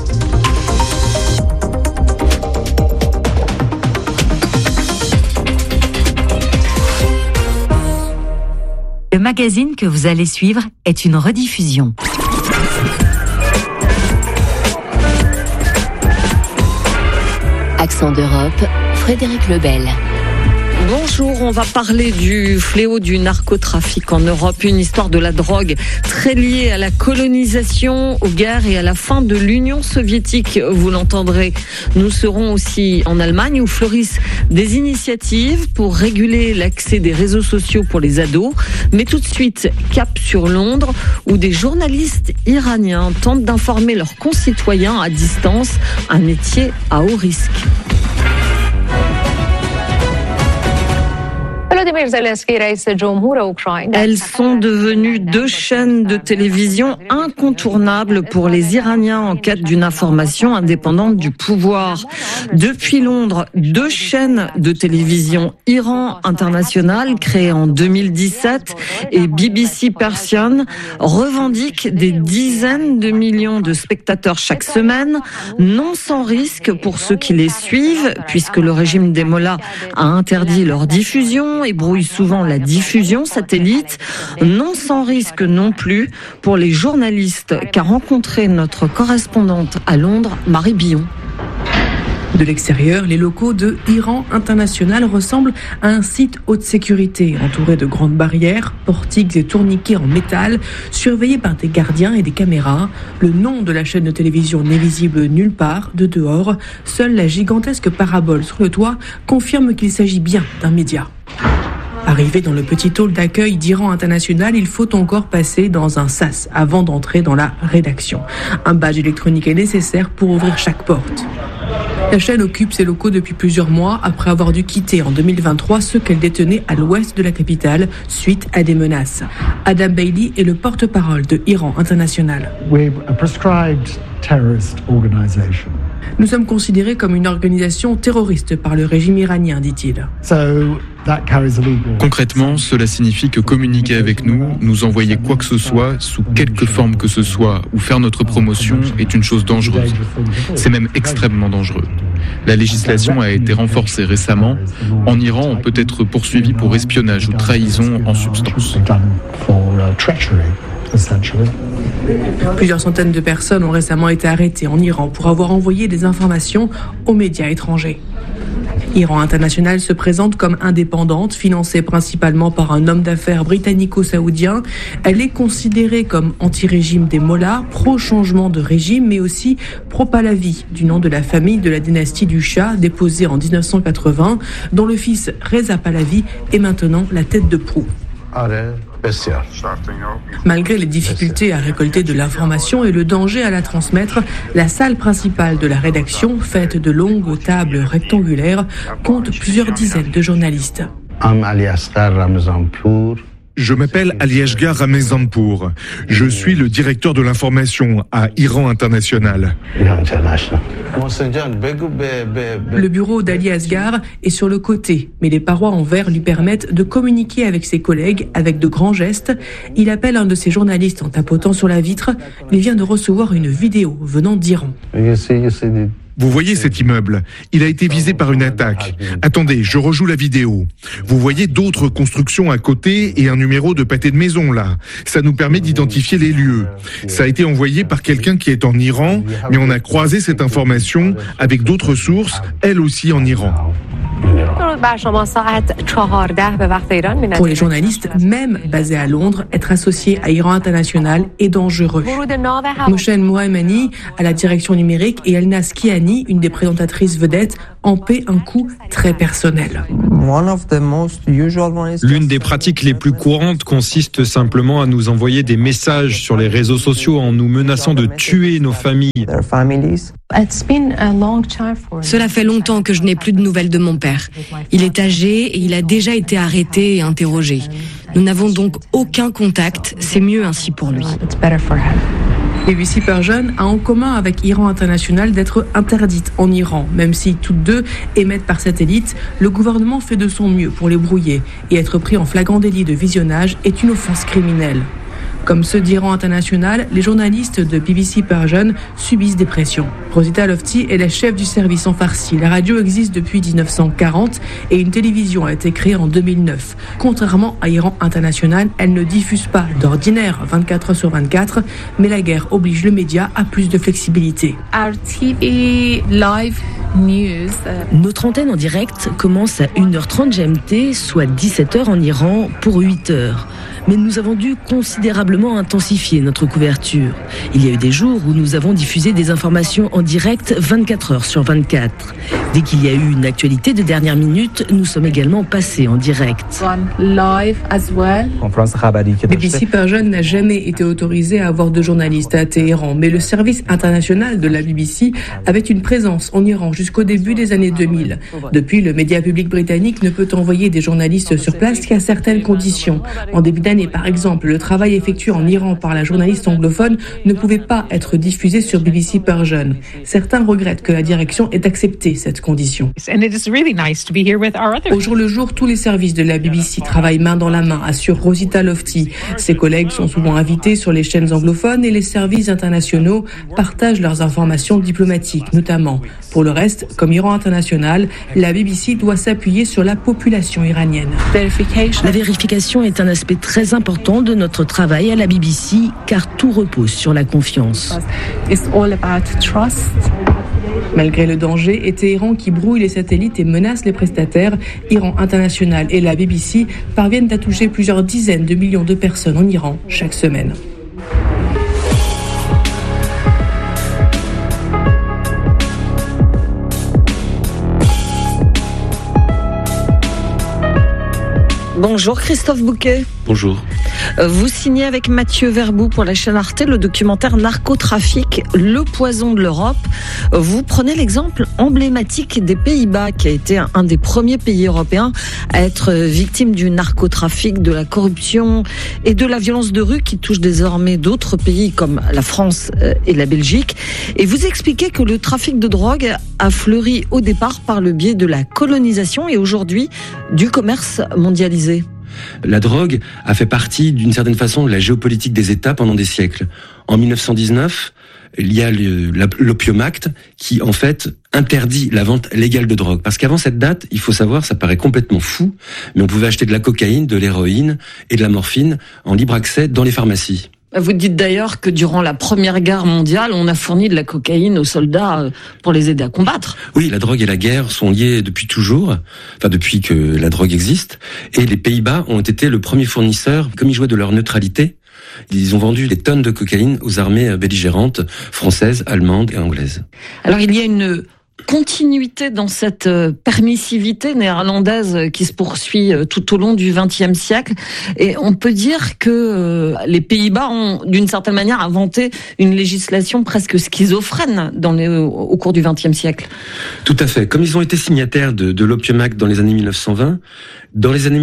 Le magazine que vous allez suivre est une rediffusion. Accent d'Europe, Frédéric Lebel. Bonjour, on va parler du fléau du narcotrafic en Europe, une histoire de la drogue très liée à la colonisation, aux guerres et à la fin de l'Union soviétique, vous l'entendrez. Nous serons aussi en Allemagne où fleurissent des initiatives pour réguler l'accès des réseaux sociaux pour les ados. Mais tout de suite, cap sur Londres où des journalistes iraniens tentent d'informer leurs concitoyens à distance, un métier à haut risque. Elles sont devenues 2 chaînes de télévision incontournables pour les Iraniens en quête d'une information indépendante du pouvoir. Depuis Londres, 2 chaînes de télévision, Iran International, créées en 2017, et BBC Persian, revendiquent des dizaines de millions de spectateurs chaque semaine, non sans risque pour ceux qui les suivent, puisque le régime des mollahs a interdit leur diffusion et brouille souvent la diffusion satellite, non sans risque non plus pour les journalistes qu'a rencontré notre correspondante à Londres, Marie Billon. De l'extérieur, les locaux de Iran International ressemblent à un site haute sécurité, entouré de grandes barrières, portiques et tourniquets en métal, surveillés par des gardiens et des caméras. Le nom de la chaîne de télévision n'est visible nulle part, de dehors. Seule la gigantesque parabole sur le toit confirme qu'il s'agit bien d'un média. Arrivé dans le petit hall d'accueil d'Iran International, il faut encore passer dans un sas avant d'entrer dans la rédaction. Un badge électronique est nécessaire pour ouvrir chaque porte. La chaîne occupe ses locaux depuis plusieurs mois après avoir dû quitter en 2023 ceux qu'elle détenait à l'ouest de la capitale suite à des menaces. Adam Bailey est le porte-parole de Iran International. Nous sommes considérés comme une organisation terroriste par le régime iranien, dit-il. Concrètement, cela signifie que communiquer avec nous, nous envoyer quoi que ce soit, sous quelque forme que ce soit, ou faire notre promotion est une chose dangereuse. C'est même extrêmement dangereux. La législation a été renforcée récemment. En Iran, on peut être poursuivi pour espionnage ou trahison en substance. Plusieurs centaines de personnes ont récemment été arrêtées en Iran pour avoir envoyé des informations aux médias étrangers. Iran International se présente comme indépendante, financée principalement par un homme d'affaires britannico-saoudien. Elle est considérée comme anti-régime des mollahs, pro-changement de régime, mais aussi pro-Pahlavi, du nom de la famille de la dynastie du Shah, déposée en 1980, dont le fils Reza Pahlavi est maintenant la tête de proue. Malgré les difficultés à récolter de l'information et le danger à la transmettre, la salle principale de la rédaction, faite de longues tables rectangulaires, compte plusieurs dizaines de journalistes. Je m'appelle Aliasgar Ramezanpour. Je suis le directeur de l'information à Iran International. Le bureau d'Ali Asghar est sur le côté, mais les parois en verre lui permettent de communiquer avec ses collègues avec de grands gestes. Il appelle un de ses journalistes en tapotant sur la vitre. Il vient de recevoir une vidéo venant d'Iran. Vous voyez cet immeuble? Il a été visé par une attaque. Attendez, je rejoue la vidéo. Vous voyez d'autres constructions à côté et un numéro de pâté de maison là. Ça nous permet d'identifier les lieux. Ça a été envoyé par quelqu'un qui est en Iran, mais on a croisé cette information avec d'autres sources, elles aussi en Iran. Pour les journalistes, même basés à Londres, être associé à Iran International est dangereux. Mohsen Mohammadi, à la direction numérique, et Elnaz Kiani, une des présentatrices vedettes, en paient un coût très personnel. L'une des pratiques les plus courantes consiste simplement à nous envoyer des messages sur les réseaux sociaux en nous menaçant de tuer nos familles. Cela fait longtemps que je n'ai plus de nouvelles de mon père. Il est âgé et il a déjà été arrêté et interrogé. Nous n'avons donc aucun contact, c'est mieux ainsi pour lui. BBC Persian a en commun avec Iran International d'être interdite en Iran. Même si toutes deux émettent par satellite, le gouvernement fait de son mieux pour les brouiller. Et être pris en flagrant délit de visionnage est une offense criminelle. Comme ceux d'Iran International, les journalistes de BBC Persian subissent des pressions. Rosita Lofti est la chef du service en farsi. La radio existe depuis 1940 et une télévision a été créée en 2009. Contrairement à Iran International, elle ne diffuse pas d'ordinaire 24 heures sur 24, mais la guerre oblige le média à plus de flexibilité. Notre antenne en direct commence à 1h30 GMT, soit 17h en Iran pour 8h. Mais nous avons dû considérablement intensifier notre couverture. Il y a eu des jours où nous avons diffusé des informations en direct 24 heures sur 24. Dès qu'il y a eu une actualité de dernière minute, nous sommes également passés en direct. BBC Persian n'a jamais été autorisé à avoir de journalistes à Téhéran, mais le service international de la BBC avait une présence en Iran jusqu'au début des années 2000. Depuis, le média public britannique ne peut envoyer des journalistes sur place qu'à certaines conditions. En début d'année, par exemple, le travail effectué en Iran par la journaliste anglophone ne pouvait pas être diffusé sur BBC Persian. Certains regrettent que la direction ait accepté cette condition. Au jour le jour, tous les services de la BBC travaillent main dans la main, assure Rosita Lofti. Ses collègues sont souvent invités sur les chaînes anglophones et les services internationaux partagent leurs informations diplomatiques, notamment. Pour le reste, comme Iran International, la BBC doit s'appuyer sur la population iranienne. La vérification est un aspect très important de notre travail à la BBC, car tout repose sur la confiance. Malgré le danger et Téhéran qui brouille les satellites et menace les prestataires, Iran International et la BBC parviennent à toucher plusieurs dizaines de millions de personnes en Iran chaque semaine. Bonjour Christophe Bouquet. Bonjour. Vous signez avec Mathieu Verboux pour la chaîne Arte le documentaire Narcotrafic, le poison de l'Europe. Vous prenez l'exemple emblématique des Pays-Bas, qui a été un des premiers pays européens à être victime du narcotrafic, de la corruption et de la violence de rue qui touche désormais d'autres pays comme la France et la Belgique. Et vous expliquez que le trafic de drogue a fleuri au départ par le biais de la colonisation et aujourd'hui du commerce mondialisé. La drogue a fait partie, d'une certaine façon, de la géopolitique des États pendant des siècles. En 1919, il y a l'Opium Act qui, en fait, interdit la vente légale de drogue. Parce qu'avant cette date, il faut savoir, ça paraît complètement fou, mais on pouvait acheter de la cocaïne, de l'héroïne et de la morphine en libre accès dans les pharmacies. Vous dites d'ailleurs que durant la Première Guerre mondiale, on a fourni de la cocaïne aux soldats pour les aider à combattre. Oui, la drogue et la guerre sont liées depuis toujours, enfin depuis que la drogue existe. Et les Pays-Bas ont été le premier fournisseur, comme ils jouaient de leur neutralité. Ils ont vendu des tonnes de cocaïne aux armées belligérantes françaises, allemandes et anglaises. Alors il y a une continuité dans cette permissivité néerlandaise qui se poursuit tout au long du XXe siècle. Et on peut dire que les Pays-Bas ont, d'une certaine manière, inventé une législation presque schizophrène au cours du XXe siècle. Tout à fait. Comme ils ont été signataires de l'Opium Act dans les années 1920, dans les années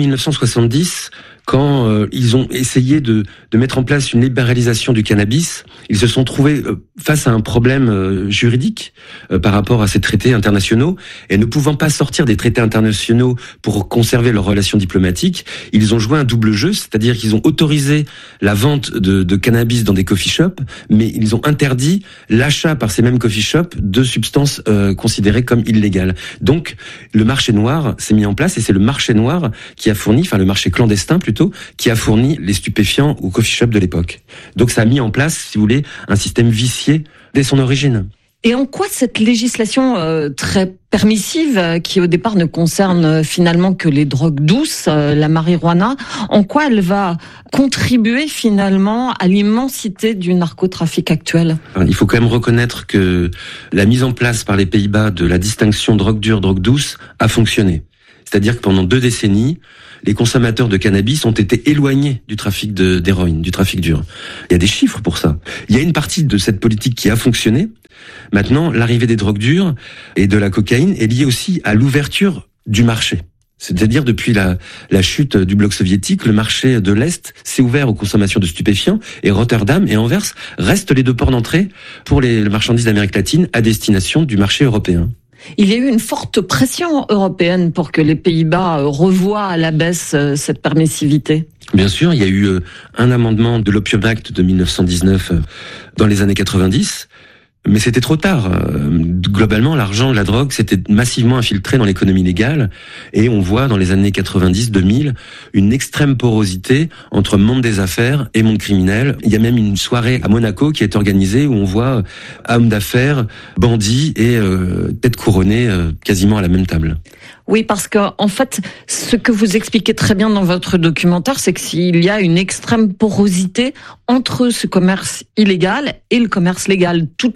1970, quand ils ont essayé de mettre en place une libéralisation du cannabis, ils se sont trouvés face à un problème juridique par rapport à ces traités internationaux, et ne pouvant pas sortir des traités internationaux pour conserver leurs relations diplomatiques, ils ont joué un double jeu, c'est-à-dire qu'ils ont autorisé la vente de cannabis dans des coffee shops, mais ils ont interdit l'achat par ces mêmes coffee shops de substances considérées comme illégales. Donc le marché noir s'est mis en place, et c'est le marché noir qui a fourni, enfin le marché clandestin plutôt, qui a fourni les stupéfiants aux coffee shops de l'époque. Donc ça a mis en place, si vous voulez, un système vicié dès son origine. Et en quoi cette législation très permissive, qui au départ ne concerne finalement que les drogues douces, la marijuana, en quoi elle va contribuer finalement à l'immensité du narcotrafic actuel ? Il faut quand même reconnaître que la mise en place par les Pays-Bas de la distinction drogue dure, drogue douce a fonctionné. C'est-à-dire que pendant 2 décennies, les consommateurs de cannabis ont été éloignés du trafic d'héroïne, du trafic dur. Il y a des chiffres pour ça. Il y a une partie de cette politique qui a fonctionné. Maintenant, l'arrivée des drogues dures et de la cocaïne est liée aussi à l'ouverture du marché. C'est-à-dire, depuis la chute du bloc soviétique, le marché de l'Est s'est ouvert aux consommations de stupéfiants, et Rotterdam et Anvers restent les 2 ports d'entrée pour les marchandises d'Amérique latine à destination du marché européen. Il y a eu une forte pression européenne pour que les Pays-Bas revoient à la baisse cette permissivité. Bien sûr, il y a eu un amendement de l'Opium Act de 1919 dans les années 90, mais c'était trop tard. Globalement, l'argent de la drogue s'était massivement infiltré dans l'économie légale, et on voit dans les années 90-2000 une extrême porosité entre monde des affaires et monde criminel. Il y a même une soirée à Monaco qui est organisée où on voit hommes d'affaires, bandits et têtes couronnées quasiment à la même table. Oui, parce que en fait, ce que vous expliquez très bien dans votre documentaire, c'est que s'il y a une extrême porosité entre ce commerce illégal et le commerce légal. Tout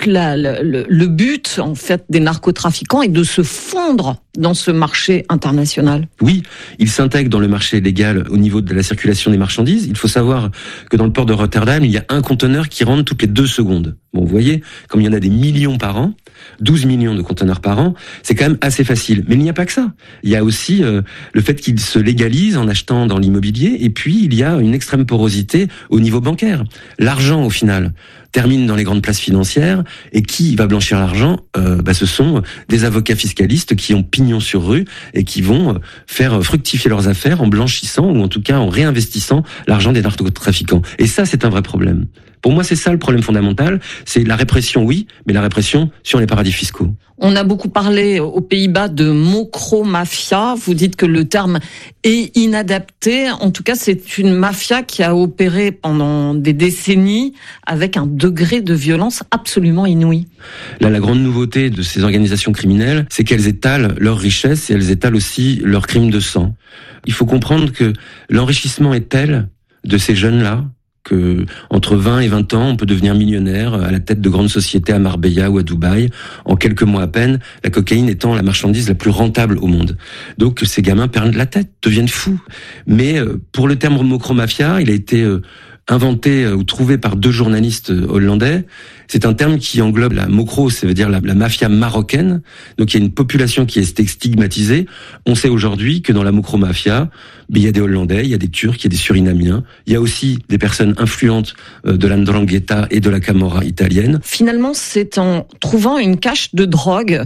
le but, en fait, des narcotrafiquants est de se fondre dans ce marché international. Oui, ils s'intègrent dans le marché légal au niveau de la circulation des marchandises. Il faut savoir que dans le port de Rotterdam, il y a un conteneur qui rentre toutes les 2 secondes. Bon, vous voyez, comme il y en a des millions par an, 12 millions de conteneurs par an, c'est quand même assez facile. Mais il n'y a pas que ça. Il y a aussi le fait qu'ils se légalisent en achetant dans l'immobilier, et puis il y a une extrême porosité au niveau bancaire. L'argent, au final, termine dans les grandes places financières, et qui va blanchir l'argent ? Ce sont des avocats fiscalistes qui ont pignon sur rue et qui vont faire fructifier leurs affaires en blanchissant, ou en tout cas en réinvestissant l'argent des narcotrafiquants. Et ça, c'est un vrai problème. Pour moi, c'est ça le problème fondamental. C'est la répression, oui, mais la répression sur les paradis fiscaux. On a beaucoup parlé aux Pays-Bas de mocro-mafia. Vous dites que le terme est inadapté. En tout cas, c'est une mafia qui a opéré pendant des décennies avec un degré de violence absolument inouï. Là, la grande nouveauté de ces organisations criminelles, c'est qu'elles étalent leurs richesses et elles étalent aussi leurs crimes de sang. Il faut comprendre que l'enrichissement est tel de ces jeunes-là que entre 20 et 20 ans, on peut devenir millionnaire à la tête de grandes sociétés à Marbella ou à Dubaï, en quelques mois à peine, la cocaïne étant la marchandise la plus rentable au monde. Donc ces gamins perdent la tête, deviennent fous. Mais pour le terme mocro-mafia, il a été inventé ou trouvé par 2 journalistes hollandais. C'est un terme qui englobe la mocro, ça veut dire la mafia marocaine. Donc il y a une population qui est stigmatisée. On sait aujourd'hui que dans la mocro-mafia, il y a des Hollandais, il y a des Turcs, il y a des Surinamiens. Il y a aussi des personnes influentes de la 'Ndrangheta et de la Camorra italienne. Finalement, c'est en trouvant une cache de drogue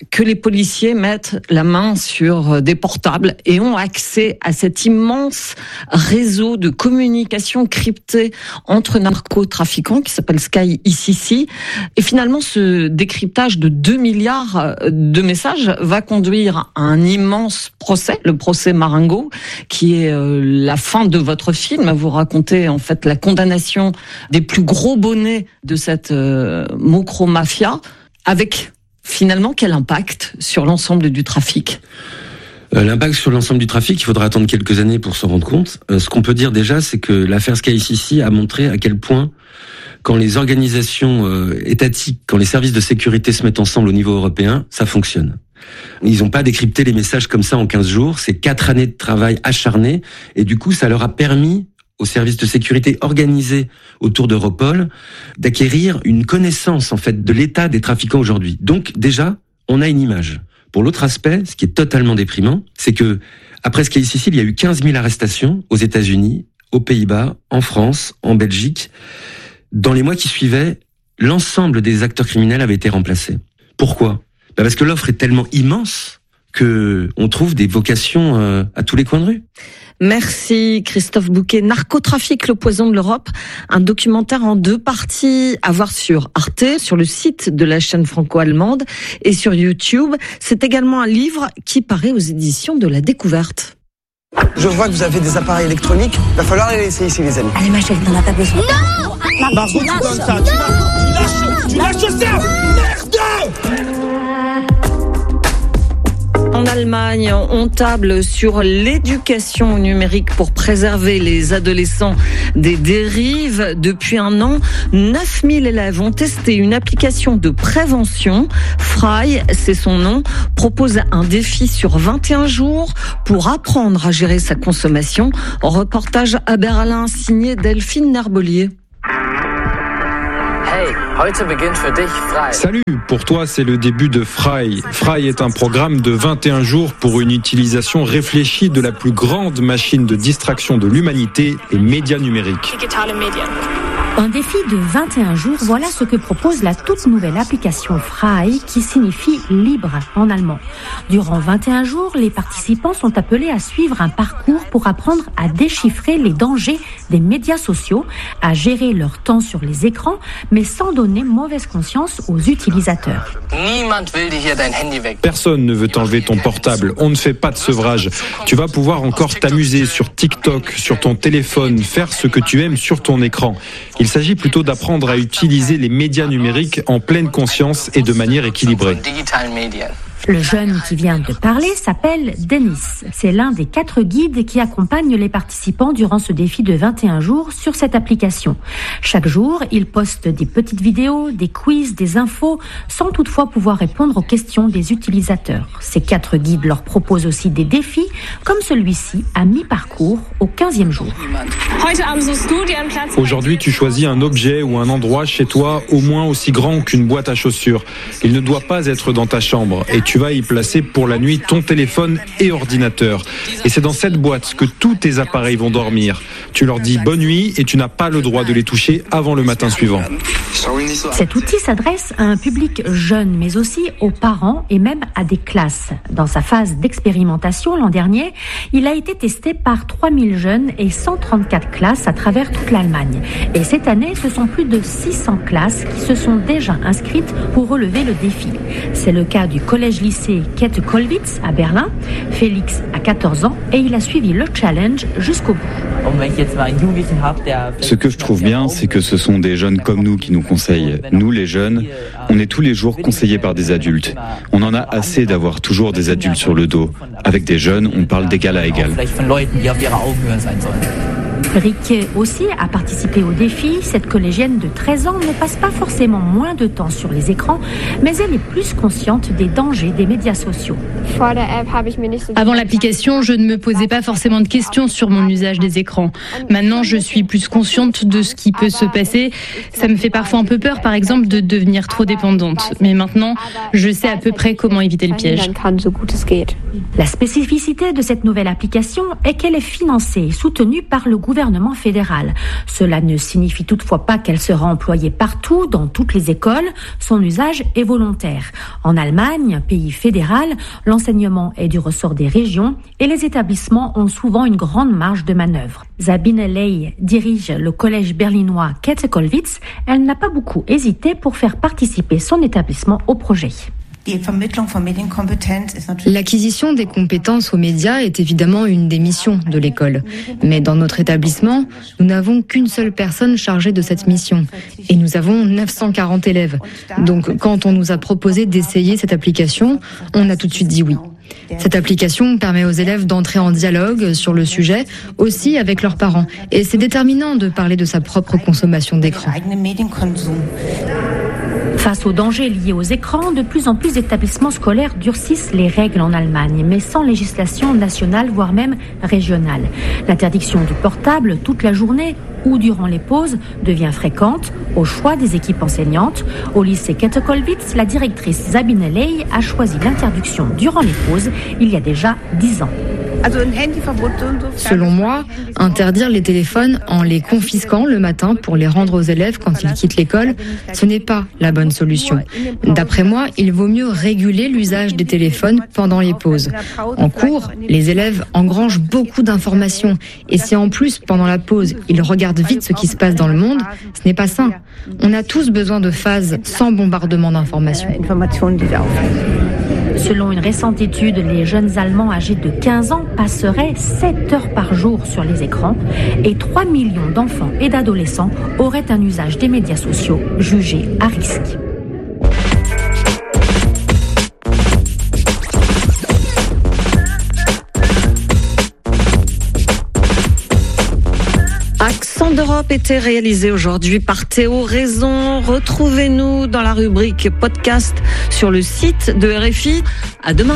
que les policiers mettent la main sur des portables et ont accès à cet immense réseau de communication cryptée entre narcotrafiquants qui s'appelle Sky ICC. Et finalement, ce décryptage de 2 milliards de messages va conduire à un immense procès, le procès Marengo, qui est la fin de votre film. Vous racontez en fait la condamnation des plus gros bonnets de cette micro-mafia, avec finalement quel impact sur l'ensemble du trafic ? L'impact sur l'ensemble du trafic, il faudra attendre quelques années pour s'en rendre compte. Ce qu'on peut dire déjà, c'est que l'affaire Sky ICC a montré à quel point, quand les organisations étatiques, quand les services de sécurité se mettent ensemble au niveau européen, ça fonctionne. Ils n'ont pas décrypté les messages comme ça en 15 jours, c'est 4 années de travail acharné, et du coup, ça leur a permis aux services de sécurité organisés autour d'Europol d'acquérir une connaissance en fait de l'état des trafiquants aujourd'hui. Donc déjà, on a une image. Pour l'autre aspect, ce qui est totalement déprimant, c'est que après Sky ICC, il y a eu 15 000 arrestations aux États-Unis, aux Pays-Bas, en France, en Belgique. Dans les mois qui suivaient, l'ensemble des acteurs criminels avaient été remplacés. Pourquoi ? Parce que l'offre est tellement immense que on trouve des vocations à tous les coins de rue. Merci Christophe Bouquet. Narcotrafic, le poison de l'Europe, un documentaire en 2 parties à voir sur Arte, sur le site de la chaîne franco-allemande et sur YouTube. C'est également un livre qui paraît aux éditions de La Découverte. Je vois que vous avez des appareils électroniques, il va falloir les laisser ici les amis. Allez ma chérie, t'en as pas besoin. Non Margot, tu donnes ça, tu lâches ça. Merde. En Allemagne, on table sur l'éducation numérique pour préserver les adolescents des dérives. Depuis un an, 9000 élèves ont testé une application de prévention. Frei, c'est son nom, propose un défi sur 21 jours pour apprendre à gérer sa consommation. Reportage à Berlin signé Delphine Nerbolier. Salut, pour toi c'est le début de Frei. Frei est un programme de 21 jours pour une utilisation réfléchie de la plus grande machine de distraction de l'humanité, les médias numériques. Un défi de 21 jours, voilà ce que propose la toute nouvelle application Frei, qui signifie libre en allemand. Durant 21 jours, les participants sont appelés à suivre un parcours pour apprendre à déchiffrer les dangers des médias sociaux, à gérer leur temps sur les écrans, mais sans donner mauvaise conscience aux utilisateurs. Personne ne veut t'enlever ton portable, on ne fait pas de sevrage. Tu vas pouvoir encore t'amuser sur TikTok, sur ton téléphone, faire ce que tu aimes sur ton écran. Il s'agit plutôt d'apprendre à utiliser les médias numériques en pleine conscience et de manière équilibrée. Le jeune qui vient de parler s'appelle Denis. C'est l'un des 4 guides qui accompagnent les participants durant ce défi de 21 jours sur cette application. Chaque jour, il poste des petites vidéos, des quiz, des infos, sans toutefois pouvoir répondre aux questions des utilisateurs. Ces 4 guides leur proposent aussi des défis, comme celui-ci à mi-parcours, au 15e jour. Aujourd'hui, tu choisis un objet ou un endroit chez toi au moins aussi grand qu'une boîte à chaussures. Il ne doit pas être dans ta chambre et tu vas y placer pour la nuit ton téléphone et ordinateur. Et c'est dans cette boîte que tous tes appareils vont dormir. Tu leur dis bonne nuit et tu n'as pas le droit de les toucher avant le matin suivant. Cet outil s'adresse à un public jeune, mais aussi aux parents et même à des classes. Dans sa phase d'expérimentation l'an dernier, il a été testé par 3000 jeunes et 134 classes à travers toute l'Allemagne. Et cette année, ce sont plus de 600 classes qui se sont déjà inscrites pour relever le défi. C'est le cas du collège-lycée Käthe-Kollwitz à Berlin. Félix a 14 ans et il a suivi le challenge jusqu'au bout. Ce que je trouve bien, c'est que ce sont des jeunes comme nous qui nous conseillent. Nous, les jeunes, on est tous les jours conseillés par des adultes. On en a assez d'avoir toujours des adultes sur le dos. Avec des jeunes, on parle d'égal à égal. Rikke aussi a participé au défi. Cette collégienne de 13 ans ne passe pas forcément moins de temps sur les écrans, mais elle est plus consciente des dangers des médias sociaux. Avant l'application, je ne me posais pas forcément de questions sur mon usage des écrans. Maintenant, je suis plus consciente de ce qui peut se passer. Ça me fait parfois un peu peur, par exemple, de devenir trop dépendante. Mais maintenant, je sais à peu près comment éviter le piège. La spécificité de cette nouvelle application est qu'elle est financée et soutenue par le gouvernement gouvernement fédéral. Cela ne signifie toutefois pas qu'elle sera employée partout, dans toutes les écoles. Son usage est volontaire. En Allemagne, pays fédéral, l'enseignement est du ressort des régions et les établissements ont souvent une grande marge de manœuvre. Sabine Ley dirige le collège berlinois Käthe-Kollwitz. Elle n'a pas beaucoup hésité pour faire participer son établissement au projet. L'acquisition des compétences aux médias est évidemment une des missions de l'école. Mais dans notre établissement, nous n'avons qu'une seule personne chargée de cette mission. Et nous avons 940 élèves. Donc quand on nous a proposé d'essayer cette application, on a tout de suite dit oui. Cette application permet aux élèves d'entrer en dialogue sur le sujet, aussi avec leurs parents. Et c'est déterminant de parler de sa propre consommation d'écran. Face aux dangers liés aux écrans, de plus en plus d'établissements scolaires durcissent les règles en Allemagne, mais sans législation nationale, voire même régionale. L'interdiction du portable toute la journée ou durant les pauses devient fréquente, au choix des équipes enseignantes. Au lycée Käthe-Kollwitz, la directrice Sabine Ley a choisi l'interdiction durant les pauses il y a déjà 10 ans. Selon moi, interdire les téléphones en les confisquant le matin pour les rendre aux élèves quand ils quittent l'école, ce n'est pas la bonne solution. D'après moi, il vaut mieux réguler l'usage des téléphones pendant les pauses. En cours, les élèves engrangent beaucoup d'informations et si en plus, pendant la pause, ils regardent vite ce qui se passe dans le monde, ce n'est pas sain. On a tous besoin de phases sans bombardement d'informations. Selon une récente étude, les jeunes Allemands âgés de 15 ans passeraient 7 heures par jour sur les écrans et 3 millions d'enfants et d'adolescents auraient un usage des médias sociaux jugé à risque. Accent d'Europe était réalisé aujourd'hui par Théo Raison. Retrouvez-nous dans la rubrique podcast sur le site de RFI. À demain.